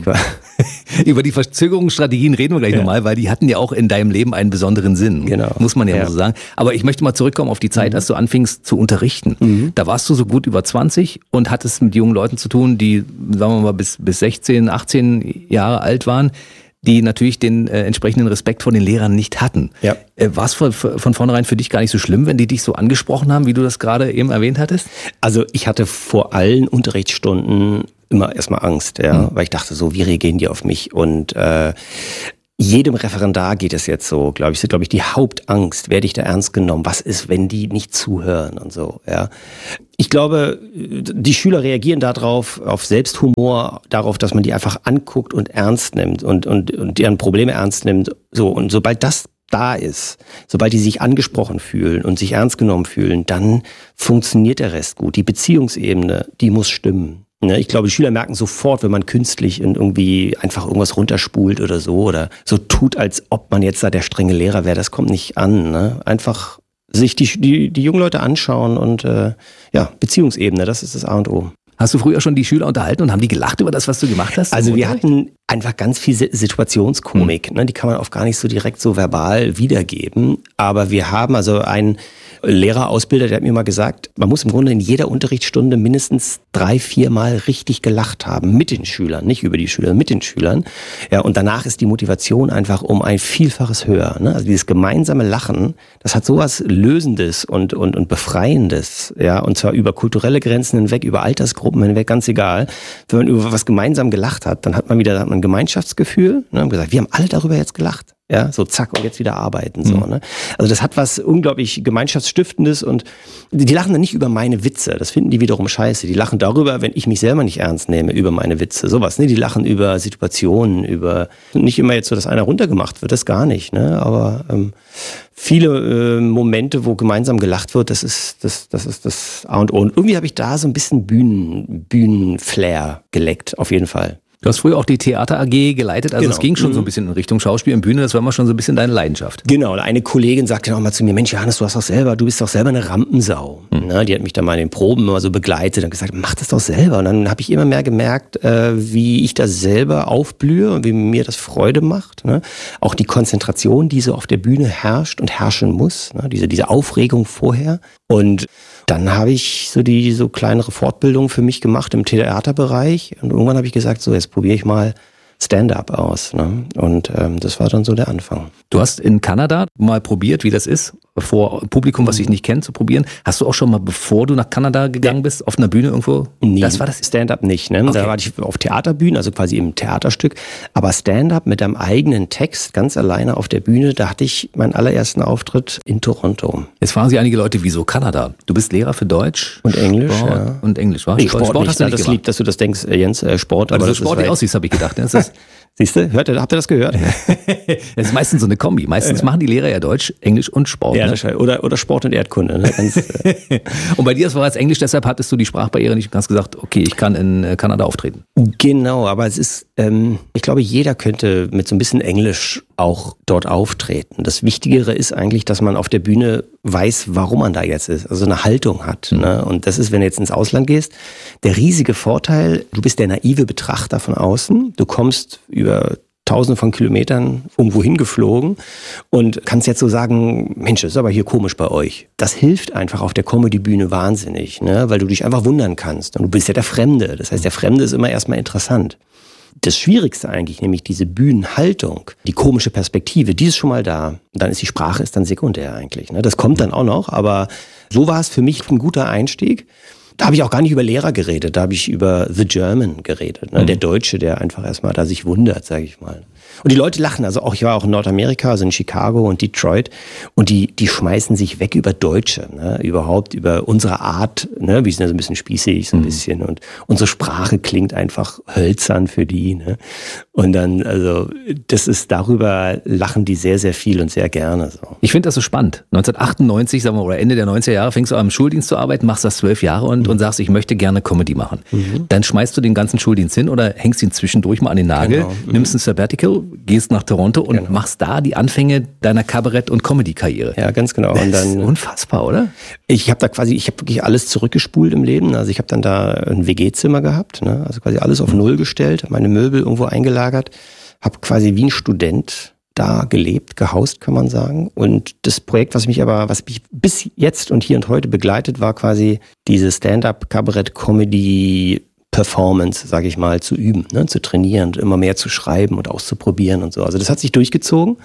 Über die Verzögerungsstrategien reden wir gleich Ja. nochmal, weil die hatten ja auch in deinem Leben einen besonderen Sinn. Genau. Muss man ja, Ja. mal so sagen. Aber ich möchte mal zurückkommen auf die Zeit, Mhm. als du anfingst zu unterrichten. Mhm. Da warst du so gut über zwanzig und hattest mit jungen Leuten zu tun, die, sagen wir mal, bis, bis sechzehn, achtzehn Jahre alt waren, die natürlich den äh, entsprechenden Respekt vor den Lehrern nicht hatten. Ja. Äh, war es von, von vornherein für dich gar nicht so schlimm, wenn die dich so angesprochen haben, wie du das gerade eben erwähnt hattest? Also ich hatte vor allen Unterrichtsstunden immer erstmal Angst, ja, mhm. weil ich dachte so, wie reagieren die auf mich? Und äh, jedem Referendar geht es jetzt so, glaube ich, ist, glaube ich, die Hauptangst. Werde ich da ernst genommen? Was ist, wenn die nicht zuhören und so, ja? Ich glaube, die Schüler reagieren darauf, auf Selbsthumor, darauf, dass man die einfach anguckt und ernst nimmt und, und, und deren Probleme ernst nimmt. So, und sobald das da ist, sobald die sich angesprochen fühlen und sich ernst genommen fühlen, dann funktioniert der Rest gut. Die Beziehungsebene, die muss stimmen. Ich glaube, die Schüler merken sofort, wenn man künstlich und irgendwie einfach irgendwas runterspult oder so oder so tut, als ob man jetzt da der strenge Lehrer wäre. Das kommt nicht an. Ne? Einfach sich die, die, die jungen Leute anschauen und äh, ja, Beziehungsebene, das ist das A und O. Hast du früher schon die Schüler unterhalten und haben die gelacht über das, was du gemacht hast? Also wir hatten einfach ganz viel Situationskomik. Mhm. Ne? Die kann man auch gar nicht so direkt so verbal wiedergeben. Aber wir haben also einen Lehrerausbilder, der hat mir mal gesagt, man muss im Grunde in jeder Unterrichtsstunde mindestens drei, vier Mal richtig gelacht haben mit den Schülern, nicht über die Schüler, mit den Schülern. Ja, und danach ist die Motivation einfach um ein Vielfaches höher. Ne? Also dieses gemeinsame Lachen, das hat sowas Lösendes und, und, und Befreiendes. Ja, und zwar über kulturelle Grenzen hinweg, über Altersgruppen hinweg, ganz egal. Wenn man über was gemeinsam gelacht hat, dann hat man wieder hat man ein Gemeinschaftsgefühl. Ne? Haben gesagt, wir haben alle darüber jetzt gelacht. Ja, so zack und jetzt wieder arbeiten. So, ne? Also das hat was unglaublich Gemeinschaftsstiftendes und die, die lachen dann nicht über meine Witze. Das finden die wiederum scheiße. Die lachen darüber, wenn ich mich selber nicht ernst nehme, über meine Witze. Sowas, ne? Die lachen über Situationen, über nicht immer jetzt so, dass einer runtergemacht wird, das gar nicht. Ne? Aber ähm, viele äh, Momente, wo gemeinsam gelacht wird, das ist das, das ist das A und O. Und irgendwie habe ich da so ein bisschen Bühnen, Bühnenflair geleckt, auf jeden Fall. Du hast früher auch die Theater A G geleitet, also Genau. es ging schon so ein bisschen in Richtung Schauspiel und Bühne, das war immer schon so ein bisschen deine Leidenschaft. Genau, und eine Kollegin sagte dann auch mal zu mir, Mensch Johannes, du hast doch selber, du bist doch selber eine Rampensau. Mhm. Ne, die hat mich dann mal in den Proben immer so begleitet und gesagt, mach das doch selber. Und dann habe ich immer mehr gemerkt, äh, wie ich da selber aufblühe und wie mir das Freude macht. Ne? Auch die Konzentration, die so auf der Bühne herrscht und herrschen muss, ne? diese, diese Aufregung vorher. Und dann habe ich so die so kleinere Fortbildung für mich gemacht im Theaterbereich und irgendwann habe ich gesagt, so jetzt probiere ich mal Stand-up aus. Ne? Und ähm, das war dann so der Anfang. Du hast in Kanada mal probiert, wie das ist, vor Publikum, was dich nicht kennt, zu probieren. Hast du auch schon mal, bevor du nach Kanada gegangen bist, auf einer Bühne irgendwo? Nee, das war das Stand-up nicht. Ne? Okay. Da war ich auf Theaterbühnen, also quasi im Theaterstück. Aber Stand-up mit einem eigenen Text, ganz alleine auf der Bühne, da hatte ich meinen allerersten Auftritt in Toronto. Jetzt fragen sich einige Leute, wieso Kanada? Du bist Lehrer für Deutsch Und Englisch, Sport ja. und Englisch, war? Nee, Sport, Sport hast nicht, du nicht. Das lieb, dass du das denkst, Jens, äh, Sport. Weil aber du so das ist sportlich weit- aussiehst, habe ich gedacht. Das ist, Siehst du, hört ihr, habt ihr das gehört? das ist meistens so eine Kombi. Meistens machen die Lehrer ja Deutsch, Englisch und Sport. Ja, ne? das ist- oder, oder Sport und Erdkunde. Ne? Ganz, äh, Und bei dir, das war jetzt Englisch, deshalb hattest du die Sprachbarriere nicht und hast gesagt, okay, ich kann in äh, Kanada auftreten. Genau, aber es ist, ähm, ich glaube, jeder könnte mit so ein bisschen Englisch auch dort auftreten. Das Wichtigere ist eigentlich, dass man auf der Bühne weiß, warum man da jetzt ist, also eine Haltung hat. Mhm. Ne? Und das ist, wenn du jetzt ins Ausland gehst, der riesige Vorteil, du bist der naive Betrachter von außen, du kommst über Tausende von Kilometern irgendwo hingeflogen und kannst jetzt so sagen, Mensch, das ist aber hier komisch bei euch. Das hilft einfach auf der Comedy-Bühne wahnsinnig, ne? Weil du dich einfach wundern kannst. Und du bist ja der Fremde. Das heißt, der Fremde ist immer erstmal interessant. Das Schwierigste eigentlich, nämlich diese Bühnenhaltung, die komische Perspektive, die ist schon mal da. Und dann ist die Sprache ist dann sekundär eigentlich. Ne? Das kommt dann auch noch, aber so war es für mich ein guter Einstieg. Da habe ich auch gar nicht über Lehrer geredet, da habe ich über The German geredet, ne? Mhm. Der Deutsche, der einfach erstmal da sich wundert, sage ich mal. Und die Leute lachen, also auch ich war auch in Nordamerika, also in Chicago und Detroit, und die die schmeißen sich weg über Deutsche, ne? Überhaupt über unsere Art, ne? Wir sind ja so ein bisschen spießig, so ein mhm. bisschen, und unsere Sprache klingt einfach hölzern für die, ne? Und dann, also das ist, darüber lachen die sehr, sehr viel und sehr gerne. So. Ich finde das so spannend. neunzehnhundertachtundneunzig, sagen wir, oder Ende der neunziger Jahre, fängst du an im Schuldienst zu arbeiten, machst das zwölf Jahre und Kind und sagst, ich möchte gerne Comedy machen. Mhm. Dann schmeißt du den ganzen Schuldienst hin oder hängst ihn zwischendurch mal an den Nagel, genau. mhm. nimmst ein Sabbatical, gehst nach Toronto und genau. machst da die Anfänge deiner Kabarett- und Comedy-Karriere. Ja, ganz genau. Das und dann, ist unfassbar, oder? Ich habe da quasi, ich habe wirklich alles zurückgespult im Leben. Also ich habe dann da ein W G-Zimmer gehabt, ne? Also quasi alles auf Null gestellt, meine Möbel irgendwo eingelagert, habe quasi wie ein Student da gelebt, gehaust, kann man sagen. Und das Projekt, was mich aber, was mich bis jetzt und hier und heute begleitet, war quasi diese Stand-up-Kabarett-Comedy-Performance, sage ich mal, zu üben, ne? Zu trainieren und immer mehr zu schreiben und auszuprobieren und so. Also das hat sich durchgezogen.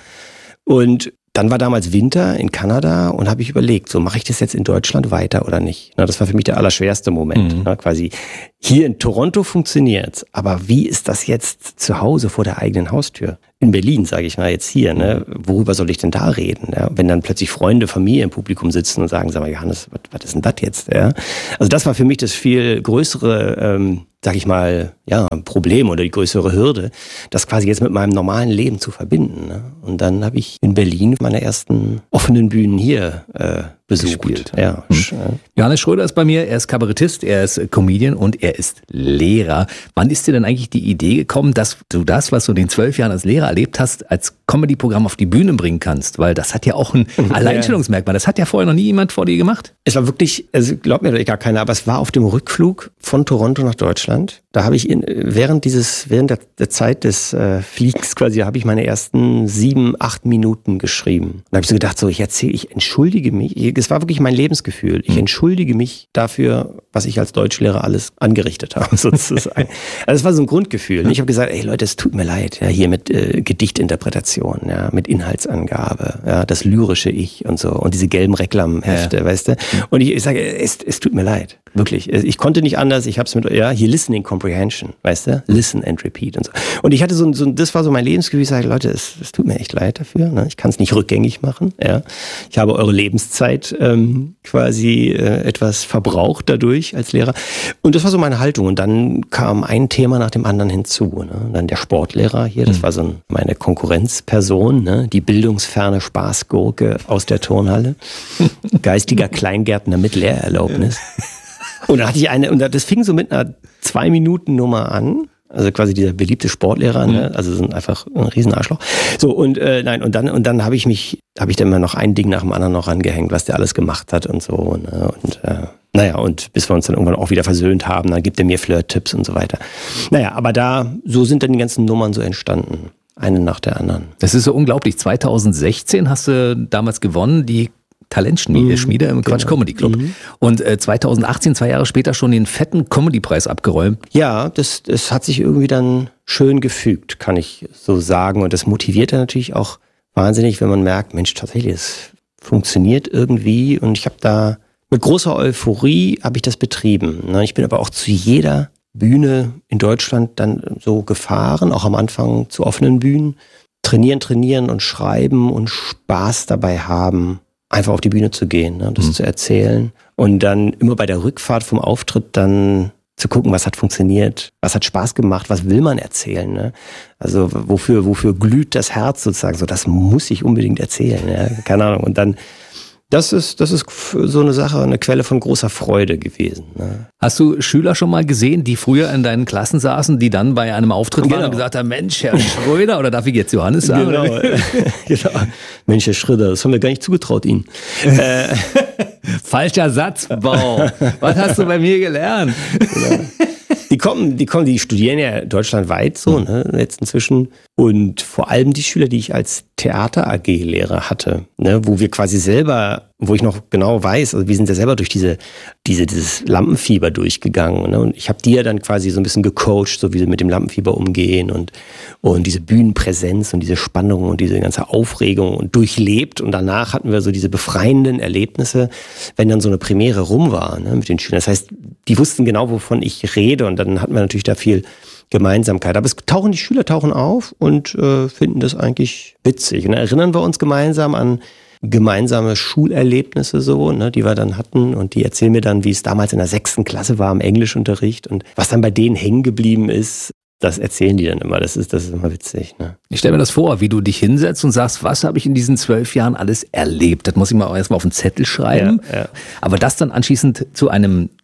Und dann war damals Winter in Kanada und habe ich überlegt, so mache ich das jetzt in Deutschland weiter oder nicht? Na, das war für mich der allerschwerste Moment. Mhm. Na, quasi hier in Toronto funktioniert's, aber wie ist das jetzt zu Hause vor der eigenen Haustür? In Berlin, sage ich mal jetzt hier, ne? Worüber soll ich denn da reden? Ja? Wenn dann plötzlich Freunde, Familie im Publikum sitzen und sagen, sag mal Johannes, was, was ist denn das jetzt? Ja? Also das war für mich das viel größere, ähm, sag ich mal, ja, Problem oder die größere Hürde, das quasi jetzt mit meinem normalen Leben zu verbinden. Ne? Und dann habe ich in Berlin meine ersten offenen Bühnen hier äh, besucht. Gespielt. Ja. Hm. Johannes Schröder ist bei mir, er ist Kabarettist, er ist Comedian und er ist Lehrer. Wann ist dir denn eigentlich die Idee gekommen, dass du das, was du in den zwölf Jahren als Lehrer erlebt hast, als Comedy-Programm auf die Bühne bringen kannst? Weil das hat ja auch ein Alleinstellungsmerkmal. Das hat ja vorher noch nie jemand vor dir gemacht. Es war wirklich, also glaubt mir gar keiner, aber es war auf dem Rückflug von Toronto nach Deutschland. Da habe ich in, während dieses, während der, der Zeit des äh, Fliegens quasi, habe ich meine ersten sieben, acht Minuten geschrieben. Da habe ich so gedacht, so ich erzähle, ich entschuldige mich. Es war wirklich mein Lebensgefühl. Ich entschuldige mich dafür, was ich als Deutschlehrer alles angerichtet habe, sozusagen. Also es war so ein Grundgefühl. Ich habe gesagt, ey Leute, es tut mir leid, ja, hier mit äh, Gedichtinterpretation, ja, mit Inhaltsangabe, ja, das lyrische Ich und so und diese gelben Reklamhefte, ja. weißt du. Und ich, ich sage, es, es tut mir leid, wirklich. Ich konnte nicht anders. Ich habe es mit, ja, hier Listening Comprehension, weißt du, Listen and Repeat und so. Und ich hatte so, so das war so mein Lebensgefühl. Ich sage, Leute, es, es tut mir echt leid dafür. Ne? Ich kann es nicht rückgängig machen. Ja, ich habe eure Lebenszeit ähm, quasi äh, etwas verbraucht dadurch als Lehrer. Und das war so meine Haltung. Und dann kam ein Thema nach dem anderen hinzu. Ne? Dann der Sportlehrer hier, das war so ein, meine Konkurrenzperson, ne? Die bildungsferne Spaßgurke aus der Turnhalle, geistiger Kleingärtner mit Lehrerlaubnis. Und da hatte ich eine, und das fing so mit einer Zwei-Minuten-Nummer an. Also quasi dieser beliebte Sportlehrer, mhm. ne? Also sind einfach ein Riesenarschloch. So, und äh, nein, und dann, und dann habe ich mich, habe ich dann immer noch ein Ding nach dem anderen noch rangehängt, was der alles gemacht hat und so. Ne? Und äh, naja, und bis wir uns dann irgendwann auch wieder versöhnt haben, dann gibt er mir Flirt-Tipps und so weiter. Naja, aber da, so sind dann die ganzen Nummern so entstanden. Eine nach der anderen. Das ist so unglaublich. zweitausendsechzehn hast du damals gewonnen, die Talentschmiede Schmiede im Quatsch genau. Comedy Club. Mhm. Und äh, zweitausendachtzehn, zwei Jahre später, schon den fetten Comedy-Preis abgeräumt. Ja, das, das hat sich irgendwie dann schön gefügt, kann ich so sagen. Und das motiviert dann natürlich auch wahnsinnig, wenn man merkt, Mensch, tatsächlich, es funktioniert irgendwie. Und ich habe da mit großer Euphorie habe ich das betrieben. Ich bin aber auch zu jeder Bühne in Deutschland dann so gefahren, auch am Anfang zu offenen Bühnen. Trainieren, trainieren und schreiben und Spaß dabei haben. Einfach auf die Bühne zu gehen, ne, das mhm. zu erzählen und dann immer bei der Rückfahrt vom Auftritt dann zu gucken, was hat funktioniert, was hat Spaß gemacht, was will man erzählen, ne? Also wofür wofür glüht das Herz sozusagen, so das muss ich unbedingt erzählen, ja? Keine Ahnung. Und dann Das ist, das ist so eine Sache, eine Quelle von großer Freude gewesen. Ne? Hast du Schüler schon mal gesehen, die früher in deinen Klassen saßen, die dann bei einem Auftritt genau. waren und gesagt haben, Mensch, Herr Schröder, oder darf ich jetzt Johannes sagen? Genau, genau. Mensch, Herr Schröder, das haben wir gar nicht zugetraut Ihnen. äh. Falscher Satzbau. Was hast du bei mir gelernt? Genau. Die kommen, die kommen, die studieren ja deutschlandweit so, ne, jetzt inzwischen. Und vor allem die Schüler, die ich als Theater-A G-Lehrer hatte, ne, wo wir quasi selber, wo ich noch genau weiß, also wir sind ja selber durch diese, diese, dieses Lampenfieber durchgegangen, ne, und ich habe die ja dann quasi so ein bisschen gecoacht, so wie sie mit dem Lampenfieber umgehen und, und diese Bühnenpräsenz und diese Spannung und diese ganze Aufregung und durchlebt. Und danach hatten wir so diese befreienden Erlebnisse, wenn dann so eine Premiere rum war, ne, mit den Schülern. Das heißt, die wussten genau, wovon ich rede, und dann hatten wir natürlich da viel Gemeinsamkeit. Aber es tauchen, die Schüler tauchen auf und äh, finden das eigentlich witzig. Und dann erinnern wir uns gemeinsam an gemeinsame Schulerlebnisse so, ne, die wir dann hatten, und die erzählen mir dann, wie es damals in der sechsten Klasse war im Englischunterricht und was dann bei denen hängen geblieben ist. Das erzählen die dann immer. Das ist, das ist immer witzig. Ne? Ich stelle mir das vor, wie du dich hinsetzt und sagst, was habe ich in diesen zwölf Jahren alles erlebt? Das muss ich mal erstmal auf einen Zettel schreiben. Ja, ja. Aber das dann anschließend zu einem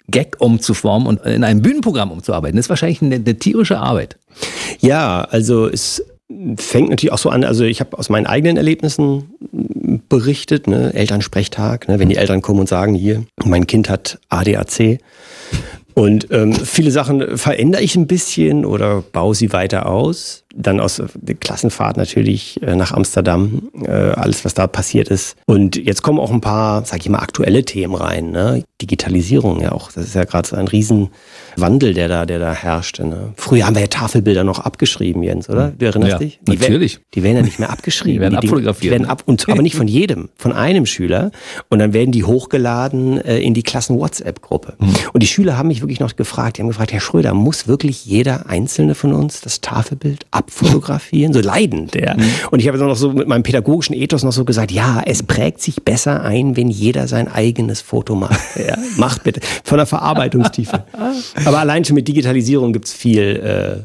Gag umzuformen und in ein Bühnenprogramm umzuarbeiten. Das ist wahrscheinlich eine, eine tierische Arbeit. Ja, also es fängt natürlich auch so an, also ich habe aus meinen eigenen Erlebnissen berichtet, ne? Elternsprechtag, ne? Wenn die Eltern kommen und sagen, hier, mein Kind hat A D A C. Und ähm, viele Sachen verändere ich ein bisschen oder baue sie weiter aus. Dann aus der Klassenfahrt natürlich äh, nach Amsterdam, äh, alles, was da passiert ist. Und jetzt kommen auch ein paar, sag ich mal, aktuelle Themen rein. Ne? Digitalisierung ja auch. Das ist ja gerade so ein Riesenwandel, der da, der da herrscht. Ne? Früher haben wir ja Tafelbilder noch abgeschrieben, Jens, oder? Du erinnerst ja, dich? Die natürlich. Werden, die werden ja nicht mehr abgeschrieben. Die werden die abfotografiert. Die werden ab, und, aber nicht von jedem, von einem Schüler. Und dann werden die hochgeladen äh, in die Klassen-WhatsApp-Gruppe. Mhm. Und die Schüler haben mich wirklich noch gefragt, die haben gefragt, Herr Schröder, muss wirklich jeder Einzelne von uns das Tafelbild abfotografieren? So leidend, ja. Mhm. Und ich habe dann noch so mit meinem pädagogischen Ethos noch so gesagt, ja, es prägt sich besser ein, wenn jeder sein eigenes Foto macht. Ja, macht bitte. Von der Verarbeitungstiefe. Aber allein schon mit Digitalisierung gibt's viel, äh,